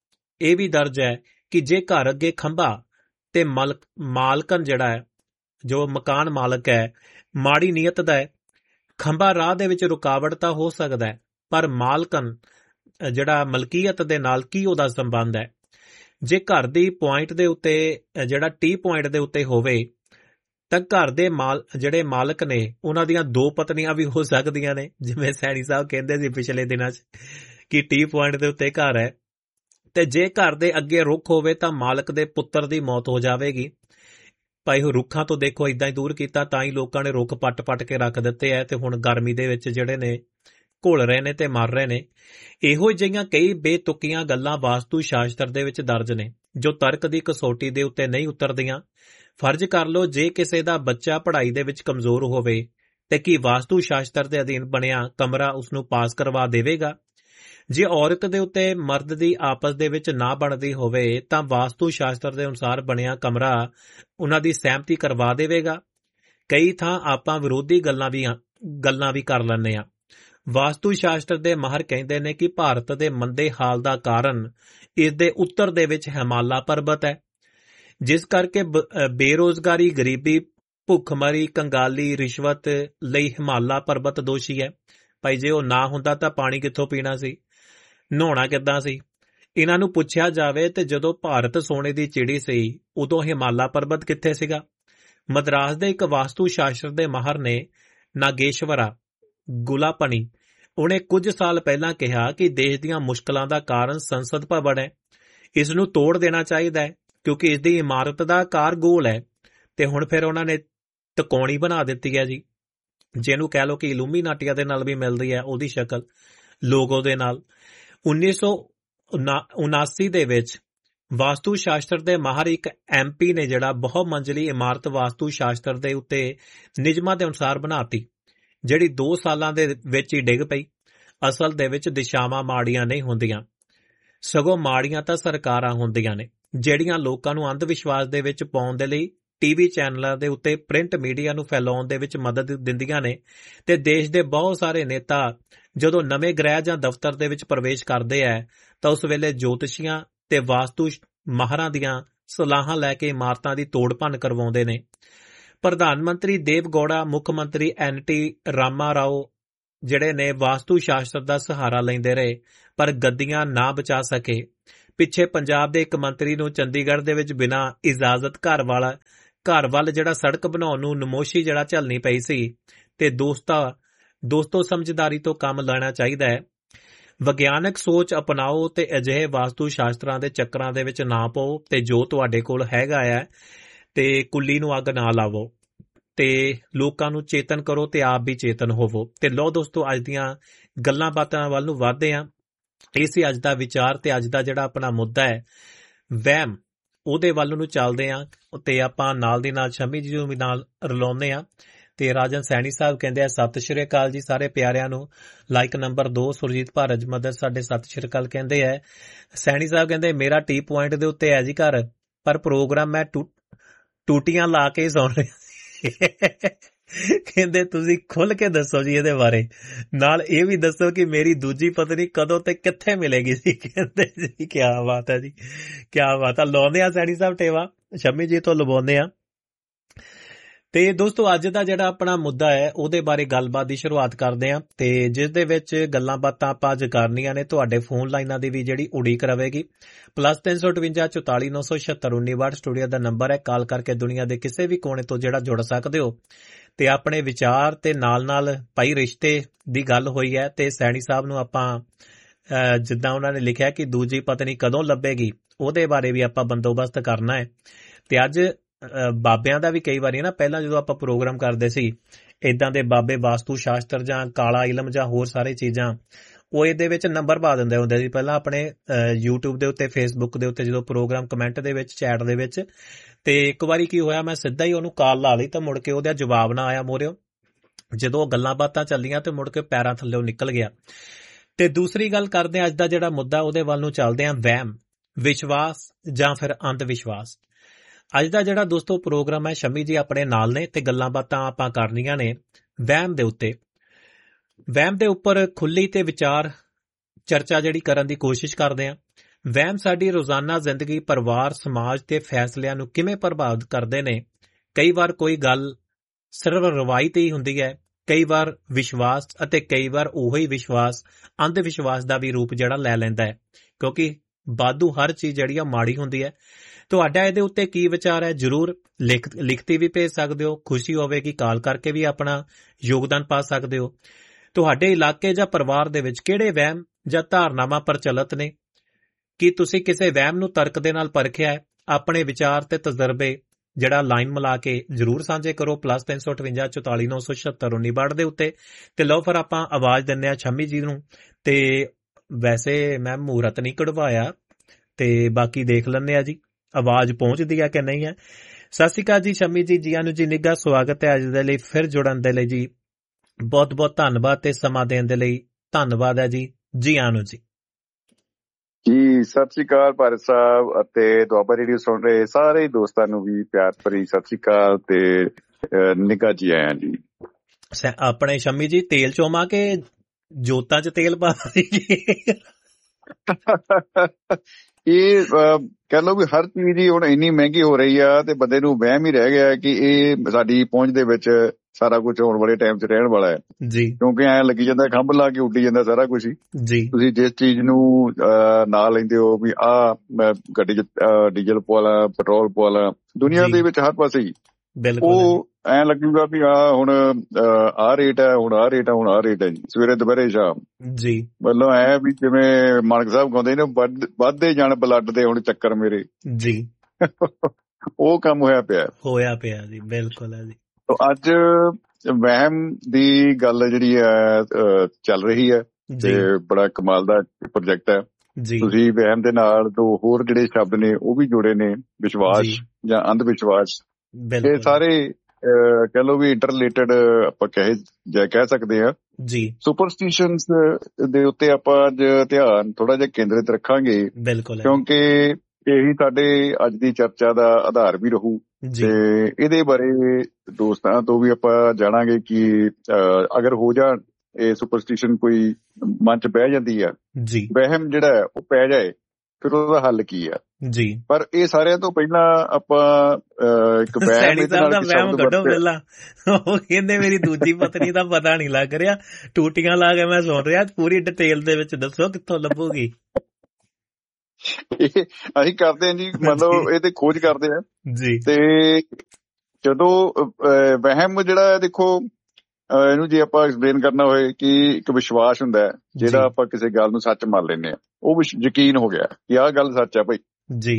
ਇਹ ਵੀ ਦਰਜ ਹੈ ਕਿ ਜੇ ਘਰ ਅੱਗੇ ਖੰਭਾ ਤੇ ਮਾਲਕ ਮਾਲਕਨ ਜਿਹੜਾ ਹੈ ਜੋ ਮਕਾਨ ਮਾਲਕ ਹੈ ਮਾੜੀ ਨੀਅਤ ਦਾ ਹੈ, ਖੰਭਾ ਰਾਹ ਦੇ ਵਿੱਚ ਰੁਕਾਵਟ ਤਾਂ ਹੋ ਸਕਦਾ ਹੈ ਪਰ ਮਾਲਕਨ ਜਿਹੜਾ ਮਲਕੀਅਤ ਦੇ ਨਾਲ ਕੀ ਉਹਦਾ ਸੰਬੰਧ ਹੈ। ਜੇ ਘਰ ਦੀ ਪੁਆਇੰਟ ਦੇ ਉੱਤੇ ਜਿਹੜਾ ਟੀ ਪੁਆਇੰਟ ਦੇ ਉੱਤੇ ਹੋਵੇ ਤਾਂ ਘਰ ਦੇ ਮਾਲ ਜਿਹੜੇ ਮਾਲਕ ਨੇ ਉਹਨਾਂ ਦੀਆਂ ਦੋ ਪਤਨੀਆਂ ਵੀ ਹੋ ਸਕਦੀਆਂ ਨੇ, ਜਿਵੇਂ ਸੈਣੀ ਸਾਹਿਬ ਕਹਿੰਦੇ ਸੀ ਪਿਛਲੇ ਦਿਨਾਂ 'ਚ ਕਿ ਟੀ ਪੁਆਇੰਟ ਦੇ ਉੱਤੇ ਘਰ ਹੈ। ਤੇ ਜੇ ਘਰ ਦੇ ਅੱਗੇ ਰੁੱਖ ਹੋਵੇ ਤਾਂ ਮਾਲਕ ਦੇ ਪੁੱਤਰ ਦੀ ਮੌਤ ਹੋ ਜਾਵੇਗੀ। ਭਾਈ ਉਹ ਰੁੱਖਾਂ ਤੋਂ ਦੇਖੋ ਇਦਾਂ ਹੀ ਦੂਰ ਕੀਤਾ ਤਾਂ ਹੀ ਲੋਕਾਂ ਨੇ ਰੁੱਖ ਪੱਟ ਪੱਟ ਕੇ ਰੱਖ ਦਿੱਤੇ ਹੈ ਤੇ ਹੁਣ ਗਰਮੀ ਦੇ ਵਿੱਚ ਜਿਹੜੇ ਨੇ ਘੁਲ ਰਹੇ ਨੇ ਤੇ ਮਰ ਰਹੇ ਨੇ। ਇਹੋ ਜਿਹੀਆਂ ਕਈ ਬੇਤੁਕੀਆਂ ਗੱਲਾਂ ਵਾਸਤੂ ਸ਼ਾਸਤਰ ਦੇ ਵਿੱਚ ਦਰਜ ਨੇ ਜੋ ਤਰਕ ਦੀ ਕਸੌਟੀ ਦੇ ਉੱਤੇ ਨਹੀਂ ਉਤਰਦੀਆਂ। ਫਰਜ਼ ਕਰ ਲਓ ਜੇ ਕਿਸੇ ਦਾ ਬੱਚਾ ਪੜ੍ਹਾਈ ਦੇ ਵਿੱਚ ਕਮਜ਼ੋਰ ਹੋਵੇ ਤੇ ਕੀ ਵਾਸਤੂ ਸ਼ਾਸਤਰ ਦੇ ਅਧੀਨ ਬਣਿਆ ਕਮਰਾ ਉਸਨੂੰ ਪਾਸ ਕਰਵਾ ਦੇਵੇਗਾ? ਜੇ ਔਰਤ ਦੇ ਉੱਤੇ ਮਰਦ ਦੀ ਆਪਸ ਦੇ ਵਿੱਚ ਨਾ ਬਣਦੀ ਹੋਵੇ ਤਾਂ ਵਾਸਤੂ ਸ਼ਾਸਤਰ ਦੇ ਅਨੁਸਾਰ ਬਣਿਆ ਕਮਰਾ ਉਹਨਾਂ ਦੀ ਸਹਿਮਤੀ ਕਰਵਾ ਦੇਵੇਗਾ? ਕਈ ਥਾਂ ਆਪਾਂ ਵਿਰੋਧੀ ਗੱਲਾਂ ਵੀ ਗੱਲਾਂ ਵੀ ਕਰ ਲੈਂਦੇ ਹਾਂ। ਵਾਸਤੂ ਸ਼ਾਸਤਰ ਦੇ ਮਾਹਰ ਕਹਿੰਦੇ ਨੇ ਕਿ ਭਾਰਤ ਦੇ ਮੰਦੇ ਹਾਲ ਦਾ ਕਾਰਨ ਇਸ ਦੇ ਉੱਤਰ ਦੇ ਵਿੱਚ ਹਿਮਾਲਾ ਪਰਬਤ ਹੈ, ਜਿਸ ਕਰਕੇ ਬੇਰੋਜ਼ਗਾਰੀ, ਗਰੀਬੀ, ਭੁੱਖਮਰੀ, ਕੰਗਾਲੀ, ਰਿਸ਼ਵਤ ਲਈ ਹਿਮਾਲਾ ਪਰਬਤ ਦੋਸ਼ੀ ਹੈ। ਭਾਈ ਜੇ ਉਹ ਨਾ ਹੁੰਦਾ ਤਾਂ ਪਾਣੀ ਕਿੱਥੋਂ ਪੀਣਾ ਸੀ, ਨਹਾਉਣਾ ਕਿੱਦਾਂ ਸੀ? ਇਹਨਾਂ ਨੂੰ ਪੁੱਛਿਆ ਜਾਵੇ ਤੇ ਜਦੋਂ ਭਾਰਤ ਸੋਨੇ ਦੀ ਚਿੜੀ ਸੀ ਉਦੋਂ ਹਿਮਾਲਾ ਪਰਬਤ ਕਿੱਥੇ ਸੀਗਾ? ਮਦਰਾਸ ਦੇ ਇੱਕ ਵਾਸਤੂ ਸ਼ਾਸਤਰ ਦੇ ਮਾਹਰ ਨੇ ਨਾਗੇਸ਼ਵਰਾ ਗੁਲਾਪਣੀ ਉਹਨੇ ਕੁਝ ਸਾਲ ਪਹਿਲਾਂ ਕਿਹਾ ਕਿ ਦੇਸ਼ ਦੀਆਂ ਮੁਸ਼ਕਲਾਂ ਦਾ ਕਾਰਨ ਸੰਸਦ ਭਵਨ ਹੈ, ਇਸ ਨੂੰ ਤੋੜ ਦੇਣਾ ਚਾਹੀਦਾ ਹੈ ਕਿਉਂਕਿ ਇਸ ਦੀ ਇਮਾਰਤ ਦਾ ਆਕਾਰ ਗੋਲ ਹੈ। ਤੇ ਹੁਣ ਫਿਰ ਉਹਨਾਂ ਨੇ ਤਿਕੋਣੀ ਬਣਾ ਦਿੱਤੀ ਹੈ ਜੀ, ਜਿਹਨੂੰ ਕਹਿ ਲਓ ਕਿ ਇਲੂਮੀਨਾਟੀਆ ਦੇ ਨਾਲ ਵੀ ਮਿਲਦੀ ਹੈ ਉਹਦੀ ਸ਼ਕਲ ਲੋਗੋ ਦੇ ਨਾਲ। ਉੱਨੀ ਸੌ ਉਨਾਸੀ ਦੇ ਵਿੱਚ ਵਾਸਤੂ ਸ਼ਾਸਤਰ ਦੇ ਮਾਹਰ ਇੱਕ ਐਮ ਪੀ ਨੇ ਜਿਹੜਾ ਬਹੁ ਮੰਜ਼ਲੀ ਇਮਾਰਤ ਵਾਸਤੂ ਸ਼ਾਸਤਰ ਦੇ ਉੱਤੇ ਨਿਯਮਾਂ ਦੇ ਅਨੁਸਾਰ ਬਣਾਤੀ, ਜਿਹੜੀ ਦੋ ਸਾਲਾਂ ਦੇ ਵਿੱਚ ਹੀ ਡਿੱਗ ਪਈ। ਅਸਲ ਦੇ ਵਿੱਚ ਦਿਸ਼ਾਵਾਂ ਮਾੜੀਆਂ ਨਹੀਂ ਹੁੰਦੀਆਂ, ਸਗੋਂ ਮਾੜੀਆਂ ਤਾਂ ਸਰਕਾਰਾਂ ਹੁੰਦੀਆਂ ਨੇ ਜਿਹੜੀਆਂ ਲੋਕਾਂ ਨੂੰ ਅੰਧ ਵਿਸ਼ਵਾਸ ਦੇ ਵਿੱਚ ਪਾਉਣ ਦੇ ਲਈ ਟੀਵੀ ਚੈਨਲਾਂ ਦੇ ਉੱਤੇ ਪ੍ਰਿੰਟ ਮੀਡੀਆ ਨੂੰ ਫੈਲਾਉਣ ਦੇ ਵਿੱਚ ਮਦਦ ਦਿੰਦੀਆਂ ਨੇ। ਤੇ ਦੇਸ਼ ਦੇ ਬਹੁਤ ਸਾਰੇ ਨੇਤਾ ਜਦੋਂ ਨਵੇਂ ਗ੍ਰਹਿ ਜਾਂ ਦਫ਼ਤਰ ਦੇ ਵਿੱਚ ਪ੍ਰਵੇਸ਼ ਕਰਦੇ ਹੈ ਤਾਂ ਉਸ ਵੇਲੇ ਜੋਤਿਸ਼ੀਆਂ ਤੇ ਵਾਸਤੂ ਮਾਹਰਾਂ ਦੀਆਂ ਸਲਾਹਾਂ ਲੈ ਕੇ ਇਮਾਰਤਾਂ ਦੀ ਤੋੜ ਭੰਨ ਕਰਵਾਉਂਦੇ ਨੇ। ਪ੍ਰਧਾਨ ਮੰਤਰੀ ਦੇਵ ਗੌੜਾ, ਮੁੱਖ ਮੰਤਰੀ ਐਨ ਟੀ ਰਾਮਾ ਰਾਓ ਜਿਹੜੇ ਨੇ ਵਾਸਤੂ ਸ਼ਾਸਤਰ ਦਾ ਸਹਾਰਾ ਲੈਂਦੇ ਰਹੇ ਪਰ ਗੱਦੀਆਂ ਨਾ ਬਚਾ ਸਕੇ। ਪਿੱਛੇ ਪੰਜਾਬ ਦੇ ਇੱਕ ਮੰਤਰੀ ਨੂੰ ਚੰਡੀਗੜ੍ਹ ਦੇ ਵਿੱਚ ਬਿਨਾਂ ਇਜਾਜ਼ਤ ਘਰ ਵਾਲਾ ਘਰ ਵੱਲ ਜਿਹੜਾ ਸੜਕ ਬਣਾਉਣ ਨੂੰ ਨਮੋਸ਼ੀ ਜਿਹੜਾ ਝੱਲਣੀ ਪਈ ਸੀ। ਤੇ ਦੋਸਤਾ ਦੋਸਤੋ ਸਮਝਦਾਰੀ ਤੋਂ ਕੰਮ ਲੈਣਾ ਚਾਹੀਦਾ ਹੈ। ਵਿਗਿਆਨਕ ਸੋਚ ਅਪਣਾਓ ਤੇ ਅਜਿਹੇ ਵਾਸਤੂ ਸ਼ਾਸਤਰਾਂ ਦੇ ਚੱਕਰਾਂ ਦੇ ਵਿੱਚ ਨਾ ਪਾਓ ਤੇ ਜੋ ਤੁਹਾਡੇ ਕੋਲ ਹੈਗਾ ਹੈ ਤੇ ਕੁੱਲੀ ਨੂੰ ਅੱਗ ਨਾ ਲਾਵੋ ਤੇ ਲੋਕਾਂ ਨੂੰ ਚੇਤਨ ਕਰੋ ਤੇ ਆਪ ਵੀ ਚੇਤਨ ਹੋਵੋ। ਤੇ ਲਓ ਦੋਸਤੋ, ਅੱਜ ਦੀਆਂ ਗੱਲਾਂ ਬਾਤਾਂ ਵੱਲ ਨੂੰ ਵਧਦੇ ਹਾਂ। ਇਹ ਸੀ ਅੱਜ ਦਾ ਵਿਚਾਰ ਤੇ ਅੱਜ ਦਾ ਜਿਹੜਾ ਆਪਣਾ ਮੁੱਦਾ ਹੈ ਵਹਿਮ, ਉਹਦੇ ਵੱਲ ਨੂੰ ਚੱਲਦੇ ਹਾਂ ਤੇ ਆਪਾਂ ਨਾਲ ਦੀ ਨਾਲ ਸ਼ਮੀ ਜੀ ਨੂੰ ਵੀ ਨਾਲ ਰਲਾਉਂਦੇ ਹਾਂ। ਤੇ ਰਾਜਨ ਸੈਣੀ ਸਾਹਿਬ ਕਹਿੰਦੇ ਆ ਸਤਿ ਸ਼੍ਰੀ ਅਕਾਲ ਜੀ ਸਾਰੇ ਪਿਆਰਿਆਂ ਨੂੰ। ਲਾਈਕ ਨੰਬਰ ਦੋ ਸੁਰਜੀਤ ਭਾਰਜ ਮਦਰ ਸਾਡੇ ਸਤਿ ਸ਼੍ਰੀ ਅਕਾਲ ਕਹਿੰਦੇ ਹੈ। ਸੈਣੀ ਸਾਹਿਬ ਕਹਿੰਦੇ ਮੇਰਾ ਟੀ ਪੁਆਇੰਟ ਦੇ ਉੱਤੇ ਹੈ ਜੀ ਘਰ, ਪਰ ਪ੍ਰੋਗਰਾਮ ਮੈਂ ਟੂਟੀਆਂ ਲਾ ਕੇ ਸੁਣ ਰਿਹਾ। ਕਹਿੰਦੇ ਤੁਸੀਂ ਖੁੱਲ ਕੇ ਦੱਸੋ ਜੀ ਇਹਦੇ ਬਾਰੇ, ਨਾਲ ਇਹ ਵੀ ਦੱਸੋ ਕਿ ਮੇਰੀ ਦੂਜੀ ਪਤਨੀ ਕਦੋਂ ਤੇ ਕਿੱਥੇ ਮਿਲੇਗੀ ਸੀ। ਕਹਿੰਦੇ ਜੀ ਕਿਆ ਬਾਤ ਹੈ ਜੀ, ਕਿਆ ਬਾਤ ਹੈ। ਲਾਉਂਦੇ ਆ ਸੈਣੀ ਸਾਹਿਬ ਟੇਵਾ, ਸ਼ਮੀ ਜੀ ਤੋਂ ਲਵਾਉਂਦੇ ਆ। ਤੇ ਦੋਸਤੋ ਅੱਜ ਦਾ ਜਿਹੜਾ ਆਪਣਾ ਮੁੱਦਾ ਹੈ ਉਹਦੇ ਬਾਰੇ ਗੱਲਬਾਤ ਦੀ ਸ਼ੁਰੂਆਤ ਕਰਦੇ ਹਾਂ ਤੇ ਜਿਸ ਦੇ ਵਿੱਚ ਗੱਲਾਂ ਬਾਤਾਂ ਆਪਾਂ ਅੱਜ ਕਰਨੀਆਂ ਨੇ। ਤੁਹਾਡੇ ਫੋਨ ਲਾਈਨਾਂ ਦੀ ਵੀ ਜਿਹੜੀ ਉਡੀਕ ਰਹੇਗੀ। ਪਲੱਸ ਤਿੰਨ ਸੌ ਅਠਵੰਜਾ ਚੁਤਾਲੀ ਨੌ ਸੌ ਛਿਅੱਤਰ ਉੱਨੀ ਵਾਟ ਸਟੂਡੀਓ ਦਾ ਨੰਬਰ ਹੈ। ਕਾਲ ਕਰਕੇ ਦੁਨੀਆ ਦੇ ਕਿਸੇ ਵੀ ਕੋਨੇ ਤੋਂ ਜਿਹੜਾ ਜੁੜ ਸਕਦੇ ਹੋ ਤੇ ਆਪਣੇ ਵਿਚਾਰ ਤੇ ਨਾਲ ਨਾਲ ਭਾਈ ਰਿਸ਼ਤੇ ਦੀ ਗੱਲ ਹੋਈ ਹੈ ਤੇ ਸੈਣੀ ਸਾਹਿਬ ਨੂੰ ਆਪਾਂ ਜਿੱਦਾਂ ਉਹਨਾਂ ਨੇ ਲਿਖਿਆ ਕਿ ਦੂਜੀ ਪਤਨੀ ਕਦੋਂ ਲੱਭੇਗੀ ਉਹਦੇ ਬਾਰੇ ਵੀ ਆਪਾਂ ਬੰਦੋਬਸਤ ਕਰਨਾ ਹੈ। ਤੇ ਅੱਜ ਬਾਬਿਆਂ ਦਾ ਵੀ ਕਈ ਵਾਰੀ ਨਾ, ਪਹਿਲਾਂ ਜਦੋਂ ਆਪਾਂ ਪ੍ਰੋਗਰਾਮ ਕਰਦੇ ਸੀ ਏਦਾਂ ਦੇ ਬਾਬੇ ਵਾਸਤੂ ਸ਼ਾਸਤਰ ਜਾਂ ਕਾਲਾ ਇਲਮ ਜਾਂ ਹੋਰ ਸਾਰੇ ਚੀਜ਼ਾਂ ਉਹ ਇਹਦੇ ਵਿੱਚ ਨੰਬਰ ਪਾ ਦਿੰਦੇ ਹੁੰਦੇ ਸੀ ਪਹਿਲਾਂ ਆਪਣੇ ਯੂਟਿਊਬ ਦੇ ਉੱਤੇ, ਫੇਸਬੁੱਕ ਦੇ ਉੱਤੇ ਜਦੋਂ ਪ੍ਰੋਗਰਾਮ ਕਮੈਂਟ ਦੇ ਵਿੱਚ, ਚੈਟ ਦੇ ਵਿੱਚ। ਤੇ ਇੱਕ ਵਾਰੀ ਕੀ ਹੋਇਆ, ਮੈਂ ਸਿੱਧਾ ਹੀ ਉਹਨੂੰ ਕਾਲ ਲਾ ਲਈ ਤਾਂ ਮੁੜ ਕੇ ਉਹਦਾ ਜਵਾਬ ਨਾ ਆਇਆ ਮੋਰਿਓ। ਜਦੋਂ ਉਹ ਗੱਲਾਂ ਬਾਤਾਂ ਚੱਲੀਆਂ ਤੇ ਮੁੜ ਕੇ ਪੈਰਾਂ ਥੱਲੇ ਨਿਕਲ ਗਿਆ। ਤੇ ਦੂਸਰੀ ਗੱਲ ਕਰਦੇ ਹਾਂ, ਅੱਜ ਦਾ ਜਿਹੜਾ ਮੁੱਦਾ ਉਹਦੇ ਵੱਲ ਨੂੰ ਚੱਲਦੇ ਹਾਂ, ਵਹਿਮ, ਵਿਸ਼ਵਾਸ ਜਾਂ ਫਿਰ ਅੰਧ ਵਿਸ਼ਵਾਸ। ਅੱਜ ਦਾ ਜਿਹੜਾ ਦੋਸਤੋ ਪ੍ਰੋਗਰਾਮ ਹੈ, ਸ਼ਮੀ ਜੀ ਆਪਣੇ ਨਾਲ ਨੇ ਤੇ ਗੱਲਾਂ ਬਾਤਾਂ ਆਪਾਂ ਕਰਨੀਆਂ ਨੇ ਵਹਿਮ ਦੇ ਉੱਤੇ। ਵਹਿਮ ਦੇ ਉੱਪਰ ਖੁੱਲੀ ਤੇ ਵਿਚਾਰ ਚਰਚਾ ਜਿਹੜੀ ਕਰਨ ਦੀ ਕੋਸ਼ਿਸ਼ ਕਰਦੇ ਹਾਂ। ਵਹਿਮ ਸਾਡੀ ਰੋਜ਼ਾਨਾ ਜ਼ਿੰਦਗੀ, ਪਰਿਵਾਰ, ਸਮਾਜ ਤੇ ਫੈਸਲਿਆਂ ਨੂੰ ਕਿਵੇਂ ਪ੍ਰਭਾਵਿਤ ਕਰਦੇ ਨੇ। ਕਈ ਵਾਰ ਕੋਈ ਗੱਲ ਸਿਰਫ ਰਵਾਇਤ ਹੀ ਹੁੰਦੀ ਹੈ, ਕਈ ਵਾਰ ਵਿਸ਼ਵਾਸ, ਅਤੇ ਕਈ ਵਾਰ ਉਹੀ ਵਿਸ਼ਵਾਸ ਅੰਧ ਵਿਸ਼ਵਾਸ ਦਾ ਵੀ ਰੂਪ ਜਿਹੜਾ ਲੈ ਲੈਂਦਾ ਹੈ, ਕਿਉਂਕਿ ਵਾਧੂ ਹਰ ਚੀਜ਼ ਜਿਹੜੀ ਆ ਮਾੜੀ ਹੁੰਦੀ ਹੈ। ਤੁਹਾਡਾ ਇਹਦੇ ਉੱਤੇ ਕੀ ਵਿਚਾਰ ਹੈ? ਜ਼ਰੂਰ ਲਿਖ ਲਿਖਤੀ ਵੀ ਭੇਜ ਸਕਦੇ ਹੋ, ਖੁਸ਼ੀ ਹੋਵੇਗੀ ਕਾਲ ਕਰਕੇ ਵੀ ਆਪਣਾ ਯੋਗਦਾਨ ਪਾ ਸਕਦੇ ਹੋ। ਤੁਹਾਡੇ ਇਲਾਕੇ ਜਾਂ ਪਰਿਵਾਰ ਦੇ ਵਿੱਚ ਕਿਹੜੇ ਵਹਿਮ ਜਾਂ ਧਾਰਨਾਵਾਂ ਪ੍ਰਚਲਿਤ ਨੇ? ਕੀ ਤੁਸੀਂ ਕਿਸੇ ਵਹਿਮ ਨੂੰ ਤਰਕ ਦੇ ਨਾਲ ਪਰਖਿਆ ਹੈ? ਆਪਣੇ ਵਿਚਾਰ ਤੇ ਤਜਰਬੇ ਜਿਹੜਾ ਲਾਈਨ ਮਿਲਾ ਕੇ ਜ਼ਰੂਰ ਸਾਂਝੇ ਕਰੋ। ਪਲੱਸ ਤਿੰਨ ਸੌ ਅਠਵੰਜਾ ਚੁਤਾਲੀ ਨੌ ਸੌ ਛਿਅੱਤਰ ਉੱਨੀ ਬਾਹਠ ਦੇ ਉੱਤੇ। ਤੇ ਲਓ ਫਿਰ ਆਪਾਂ ਆਵਾਜ਼ ਦਿੰਦੇ ਹਾਂ ਸ਼ਮੀ ਜੀ ਨੂੰ। ਤੇ ਵੈਸੇ ਮੈਂ ਮਹੂਰਤ ਨਹੀਂ ਕਢਵਾਇਆ, ਤੇ ਬਾਕੀ ਦੇਖ ਲੈਂਦੇ ਆ ਜੀ ਆਵਾਜ਼ ਪਹੁੰਚਦੀ ਹੈ ਕਿ ਨਹੀਂ ਹੈ। ਸਤਿ ਸ਼੍ਰੀ ਅਕਾਲ ਜੀ ਸ਼ਮੀ ਜੀ, ਜੀ ਆਇਆਂ ਨੂੰ ਜੀ, ਨਿੱਘਾ ਸਵਾਗਤ ਹੈ ਅੱਜ ਦੇ ਲਈ, ਫਿਰ ਜੁੜਨ ਦੇ ਲਈ ਜੀ ਬਹੁਤ ਬਹੁਤ ਧੰਨਵਾਦ, ਤੇ ਸਮਾਂ ਦੇਣ ਦੇ ਲਈ ਧੰਨਵਾਦ ਹੈ ਜੀ। ਜੀ ਆਇਆਂ ਨੂੰ ਜੀ। ਜੀ ਸਤਿ ਸ਼੍ਰੀ ਅਕਾਲ ਭਾਰਤ ਸਾਹਿਬ, ਅਤੇ ਦੁਆਬਾ ਰੇਡੀਓ ਸੁਣ ਰਹੇ ਸਾਰੇ ਦੋਸਤਾਂ ਨੂੰ ਵੀ ਪਿਆਰ ਭਰੀ ਸਤਿ ਸ਼੍ਰੀ ਅਕਾਲ ਤੇ ਨਿੱਘਾ ਜੀ ਆਇਆਂ ਜੀ। ਆਪਣੇ ਸ਼ਮੀ ਜੀ ਤੇਲ ਚੋਮਾ ਕੇ ਜੋਤਾਂ 'ਚ ਤੇਲ ਪਾ ਜੀ। ਇਹ ਕਹਿ ਲਓ ਵੀ ਹਰ ਚੀਜ਼ ਹੀ ਹੁਣ ਇੰਨੀ ਮਹਿੰਗੀ ਹੋ ਰਹੀ ਆ, ਤੇ ਬੰਦੇ ਨੂੰ ਵਹਿਮ ਹੀ ਰਹਿ ਗਿਆ ਕਿ ਇਹ ਸਾਡੀ ਪਹੁੰਚ ਦੇ ਵਿੱਚ ਸਾਰਾ ਕੁਝ ਆਉਣ ਵਾਲੇ ਟਾਈਮ 'ਚ ਰਹਿਣ ਵਾਲਾ ਹੈ ਜੀ, ਕਿਉਂਕਿ ਐਂ ਲੱਗੀ ਜਾਂਦਾ ਖੰਭ ਲਾ ਕੇ ਉੱਡੀ ਜਾਂਦਾ ਸਾਰਾ ਕੁਝ ਹੀ ਜੀ। ਤੁਸੀਂ ਜਿਸ ਚੀਜ਼ ਨੂੰ ਨਾਲ ਲੈਂਦੇ ਹੋ ਵੀ ਆਹ ਮੈਂ ਗੱਡੀ 'ਚ ਡੀਜ਼ਲ ਪਵਾ ਲਾਂ, ਪੈਟਰੋਲ ਪਵਾ ਲਾਂ, ਦੁਨੀਆ ਦੇ ਵਿੱਚ ਹਰ ਪਾਸੇ ਹੀ ਉਹ ਐਂ ਲੱਗੂਗਾ ਵੀ ਆਹ ਹੁਣ ਆਹ ਰੇਟ ਹੈ, ਹੁਣ ਆਹ ਰੇਟ ਹੈ, ਹੁਣ ਆਹ ਰੇਟ ਹੈ ਜੀ, ਸਵੇਰੇ ਦੁਪਹਿਰੇ ਸ਼ਾਮ ਜੀ। ਮਤਲਬ ਐ ਵੀ ਜਿਵੇਂ ਮਾਨਕ ਸਾਹਿਬ ਕਹਿੰਦੇ ਨੇ, ਵੱਧਦੇ ਜਾਣ ਬਲੱਡ ਦੇ ਹੁਣ ਚੱਕਰ ਮੇਰੇ ਜੀ। ਉਹ ਕੰਮ ਹੋਇਆ ਪਿਆ ਹੋਇਆ ਪਿਆ ਜੀ, ਬਿਲਕੁਲ ਹੈ ਜੀ। ਅੱਜ ਵਹਿਮ ਦੀ ਗੱਲ ਜਿਹੜੀ ਹੈ ਚੱਲ ਰਹੀ ਹੈ, ਤੇ ਬੜਾ ਕਮਾਲ ਦਾ ਪ੍ਰੋਜੈਕਟ ਹੈ। ਤੁਸੀਂ ਵਹਿਮ ਦੇ ਨਾਲ ਦੋ ਹੋਰ ਜਿਹੜੇ ਸ਼ਬਦ ਨੇ ਉਹ ਵੀ ਜੁੜੇ ਨੇ, ਵਿਸ਼ਵਾਸ ਜਾਂ ਅੰਧ ਵਿਸ਼ਵਾਸ। ਇਹ ਸਾਰੇ ਕਹਿ ਲਓ ਵੀ ਇੰਟਰ ਰਿਲੇਟਡ ਆਪਾਂ ਕਹੇ ਜਾਂ ਕਹਿ ਸਕਦੇ ਹਾਂ ਜੀ। ਸੁਪਰਸਟੀਸ਼ਨਸ ਦੇ ਉੱਤੇ ਆਪਾਂ ਅੱਜ ਧਿਆਨ ਥੋੜਾ ਜਿਹਾ ਕੇਂਦਰਿਤ ਰੱਖਾਂਗੇ, ਬਿਲਕੁਲ, ਕਿਉਂਕਿ ਇਹੀ ਸਾਡੇ ਅੱਜ ਦੀ ਚਰਚਾ ਦਾ ਆਧਾਰ ਵੀ ਰਹੂ। ਤੇ ਇਹਦੇ ਬਾਰੇ ਦੋਸਤਾਂ ਤੋਂ ਵੀ ਆਪਾਂ ਜਾਣਾਂਗੇ ਕਿ ਅਗਰ ਹੋ ਜਾਣ ਇਹ ਸੁਪਰਸਟੀਸ਼ਨ ਕੋਈ ਮਨ 'ਚ ਬਹਿ ਜਾਂਦੀ ਆ ਜੀ, ਵਹਿਮ ਜਿਹੜਾ ਉਹ ਪੈ ਜਾਏ, ਫਿਰ ਉਹਦਾ ਹੱਲ ਕੀ ਆ ਜੀ। ਪਰ ਇਹ ਸਾਰਿਆਂ ਤੋਂ ਪਹਿਲਾਂ ਆਪਾਂ ਇੱਕ ਵਹਿਮ ਕੱਢੋ ਪਹਿਲਾਂ। ਉਹ ਕਹਿੰਦੇ ਮੇਰੀ ਦੂਜੀ ਪਤਨੀ ਦਾ ਪਤਾ ਨਹੀਂ ਲੱਗ ਰਿਹਾ, ਟੂਟੀਆਂ ਲਾ ਕੇ ਮੈਂ ਸੁਣ ਰਿਹਾ, ਪੂਰੀ ਡਿਟੇਲ ਦੇ ਵਿੱਚ ਦੱਸੋ ਕਿੱਥੋਂ ਲੱਭੂਗੀ। ਇਹ ਅਸੀਂ ਕਰਦੇ ਹਾਂ ਜੀ, ਮਤਲਬ ਇਹ ਤੇ ਖੋਜ ਕਰਦੇ ਆ ਜੀ। ਤੇ ਜਦੋਂ ਵਹਿਮ ਜਿਹੜਾ ਦੇਖੋ ਇਹਨੂੰ ਜੇ ਆਪਾਂ ਐਕਸਪਲੇਨ ਕਰਨਾ ਹੋਏ ਕਿ ਇੱਕ ਵਿਸ਼ਵਾਸ ਹੁੰਦਾ ਜਿਹੜਾ ਆਪਾਂ ਕਿਸੇ ਗੱਲ ਨੂੰ ਸੱਚ ਮੰਨ ਲੈਂਦੇ ਹਾਂ, ਉਹ ਯਕੀਨ ਹੋ ਗਿਆ ਕਿ ਆਹ ਗੱਲ ਸੱਚ ਹੈ ਭਾਈ ਜੀ।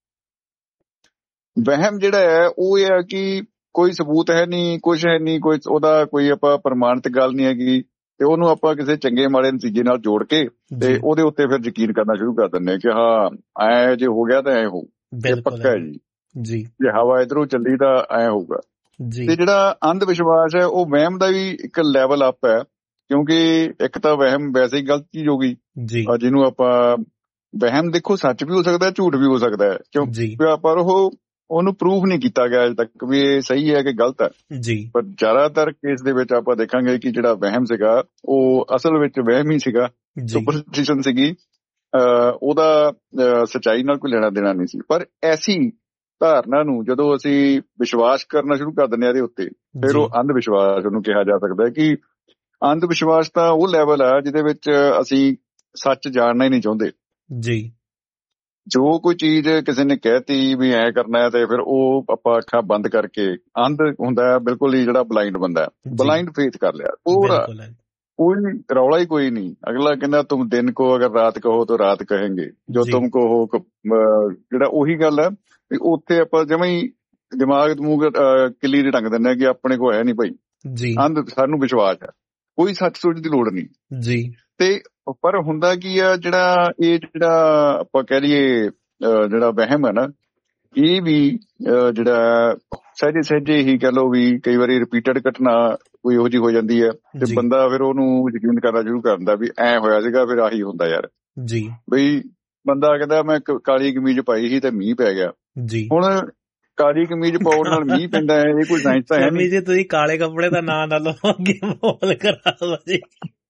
ਵਹਿਮ ਜਿਹੜਾ ਹੈ ਉਹ ਇਹ ਹੈ ਕਿ ਕੋਈ ਸਬੂਤ ਹੈ ਨਹੀਂ, ਕੁਛ ਹੈ ਨਹੀਂ, ਕੋਈ ਉਹਦਾ ਕੋਈ ਆਪਾਂ ਪ੍ਰਮਾਣਿਤ ਗੱਲ ਨਹੀਂ ਹੈਗੀ, ਤੇ ਉਹਨੂੰ ਆਪਾਂ ਕਿਸੇ ਚੰਗੇ ਮਾੜੇ ਨਤੀਜੇ ਨਾਲ ਜੋੜ ਕੇ ਤੇ ਉਹਦੇ ਉੱਤੇ ਫਿਰ ਯਕੀਨ ਕਰਨਾ ਸ਼ੁਰੂ ਕਰ ਦਿੰਦੇ ਕਿ ਹਾਂ ਐ ਜੇ ਹੋ ਗਿਆ ਤਾਂ ਐ ਹੋਊ, ਇਹ ਪੱਕਾ ਹੈ ਜੀ। ਜੇ ਹਵਾ ਇਧਰੋਂ ਚੱਲੀ ਤਾਂ ਐ ਹੋਊਗਾ। ਤੇ ਜਿਹੜਾ ਅੰਧ ਵਿਸ਼ਵਾਸ ਹੈ ਉਹ ਵਹਿਮ ਦਾ ਵੀ ਇੱਕ ਲੈਵਲ ਅਪ ਹੈ, ਕਿਉਂਕਿ ਇੱਕ ਤਾਂ ਵਹਿਮ ਵੈਸੇ ਹੀ ਗਲਤ ਚੀਜ਼ ਹੋ ਗਈ, ਜਿਹਨੂੰ ਆਪਾਂ ਵਹਿਮ ਦੇਖੋ ਸੱਚ ਵੀ ਹੋ ਸਕਦਾ, ਝੂਠ ਵੀ ਹੋ ਸਕਦਾ ਹੈ, ਕਿਉਂਕਿ ਪਰ ਉਹ ਉਹਨੂੰ ਪ੍ਰੂਫ ਨਹੀਂ ਕੀਤਾ ਗਿਆ ਅਜੇ ਤੱਕ ਵੀ ਇਹ ਸਹੀ ਹੈ ਕਿ ਗਲਤ ਹੈ ਜੀ। ਪਰ ਜ਼ਿਆਦਾਤਰ ਕੇਸ ਦੇ ਵਿੱਚ ਆਪਾਂ ਦੇਖਾਂਗੇ ਕਿ ਜਿਹੜਾ ਵਹਿਮ ਸੀਗਾ ਉਹ ਅਸਲ ਵਿੱਚ ਵਹਿਮ ਹੀ ਸੀਗਾ, ਸੁਪਰਸਟੀਸ਼ਨ ਸੀਗੀ, ਉਹਦਾ ਸੱਚਾਈ ਨਾਲ ਕੋਈ ਲੈਣਾ ਦੇਣਾ ਨਹੀਂ ਸੀ। ਪਰ ਐਸੀ ਧਾਰਨਾ ਨੂੰ ਜਦੋਂ ਅਸੀਂ ਵਿਸ਼ਵਾਸ ਕਰਨਾ ਸ਼ੁਰੂ ਕਰ ਦਿੰਦੇ ਹਾਂ ਇਹਦੇ ਉੱਤੇ, ਫਿਰ ਉਹ ਅੰਧ ਵਿਸ਼ਵਾਸ ਉਹਨੂੰ ਕਿਹਾ ਜਾ ਸਕਦਾ ਹੈ। ਕਿ ਅੰਧ ਵਿਸ਼ਵਾਸ ਤਾਂ ਉਹ ਲੈਵਲ ਆ ਜਿਹਦੇ ਵਿੱਚ ਅਸੀਂ ਸੱਚ ਜਾਣਨਾ ਹੀ ਨਹੀਂ ਚਾਹੁੰਦੇ ਜੀ। ਜੋ ਕੋਈ ਚੀਜ਼ ਕਿਸੇ ਨੇ ਕਹਿਤੀ ਵੀ ਐ ਕਰਨਾ ਹੈ, ਤੇ ਫਿਰ ਉਹ ਆਪਾਂ ਅੱਖਾਂ ਬੰਦ ਕਰਕੇ, ਅੰਧ ਹੁੰਦਾ ਬਿਲਕੁਲ ਹੀ ਜਿਹੜਾ ਬਲਾਈਂਡ ਬੰਦਾ, ਬਲਾਈਂਡ ਫੇਥ ਕਰ ਲਿਆ ਪੂਰਾ, ਕੋਈ ਰੌਲਾ ਹੀ ਕੋਈ ਨਹੀਂ। ਅਗਲਾ ਕਹਿੰਦਾ ਤੁਮ ਦਿਨ ਕੋ ਅਗਰ ਰਾਤ ਕਹੋ ਤਾਂ ਰਾਤ ਕਹੇਂਗੇ, ਜੋ ਤੁਮ ਕੋ ਹੋ, ਜਿਹੜਾ ਉਹੀ ਗੱਲ ਹੈ ਵੀ ਉੱਥੇ ਆਪਾਂ ਜਮਾਂ ਹੀ ਦਿਮਾਗ ਦਮੂਗ ਕਿੱਲੀ ਦੇ ਢੰਗ ਦਿੰਦੇ ਕਿ ਆਪਣੇ ਕੋਲ ਹੈ ਨੀ ਭਾਈ ਜੀ, ਅੰਧ ਸਾਨੂੰ ਵਿਸ਼ਵਾਸ ਹੈ, ਕੋਈ ਸੱਚ ਸੋਚ ਦੀ ਲੋੜ ਨਹੀਂ ਜੀ। ਤੇ ਪਰ ਹੁੰਦਾ ਕੀ ਆ, ਜਿਹੜਾ ਇਹ ਜਿਹੜਾ ਆਪਾਂ ਕਹਿ ਲਈਏ ਜਿਹੜਾ ਵਹਿਮ ਹੈ ਨਾ, ਇਹ ਵੀ ਅਹ, ਜਿਹੜਾ ਸਹਿਜੇ ਸਹਿਜੇ ਹੀ ਕਹਿ ਲਓ ਵੀ ਕਈ ਵਾਰੀ ਰਿਪੀਟਡ ਘਟਨਾ ਕੋਈ ਇਹੋ ਜਿਹੀ ਹੋ ਜਾਂਦੀ ਹੈ ਤੇ ਜੀ ਬੰਦਾ ਫਿਰ ਉਹਨੂੰ ਯਕੀਨ ਕਰਨਾ ਸ਼ੁਰੂ ਕਰ ਦਿੰਦਾ ਵੀ ਐ ਹੋਇਆ ਸੀਗਾ, ਫਿਰ ਆਹੀ ਹੁੰਦਾ ਯਾਰ। ਜੀ ਬਈ ਬੰਦਾ ਕਹਿੰਦਾ ਮੈਂ ਕ- ਕਾਲੀ ਕਮੀਜ਼ ਪਾਈ ਸੀ ਤੇ ਮੀਂਹ ਪੈ ਗਿਆ। ਜੀ ਹੁਣ ਕਾਲੀ ਕਮੀਜ਼ ਪਾਉਣ ਨਾਲ ਮੀਂਹ ਪੈਂਦਾ ਹੈ, ਇਹ ਕੋਈ ਸਾਇੰਸ ਤਾਂ ਹੈ ਸ਼ਮੀ ਨਹੀਂ। ਜੀ ਤੁਸੀਂ ਕਾਲੇ ਕੱਪੜੇ ਦਾ ਨਾਂ ਨਾ ਲਓ, ਅੱਗੇ ਬੋਲ ਕਰਾ ਲਓ ਜੀ।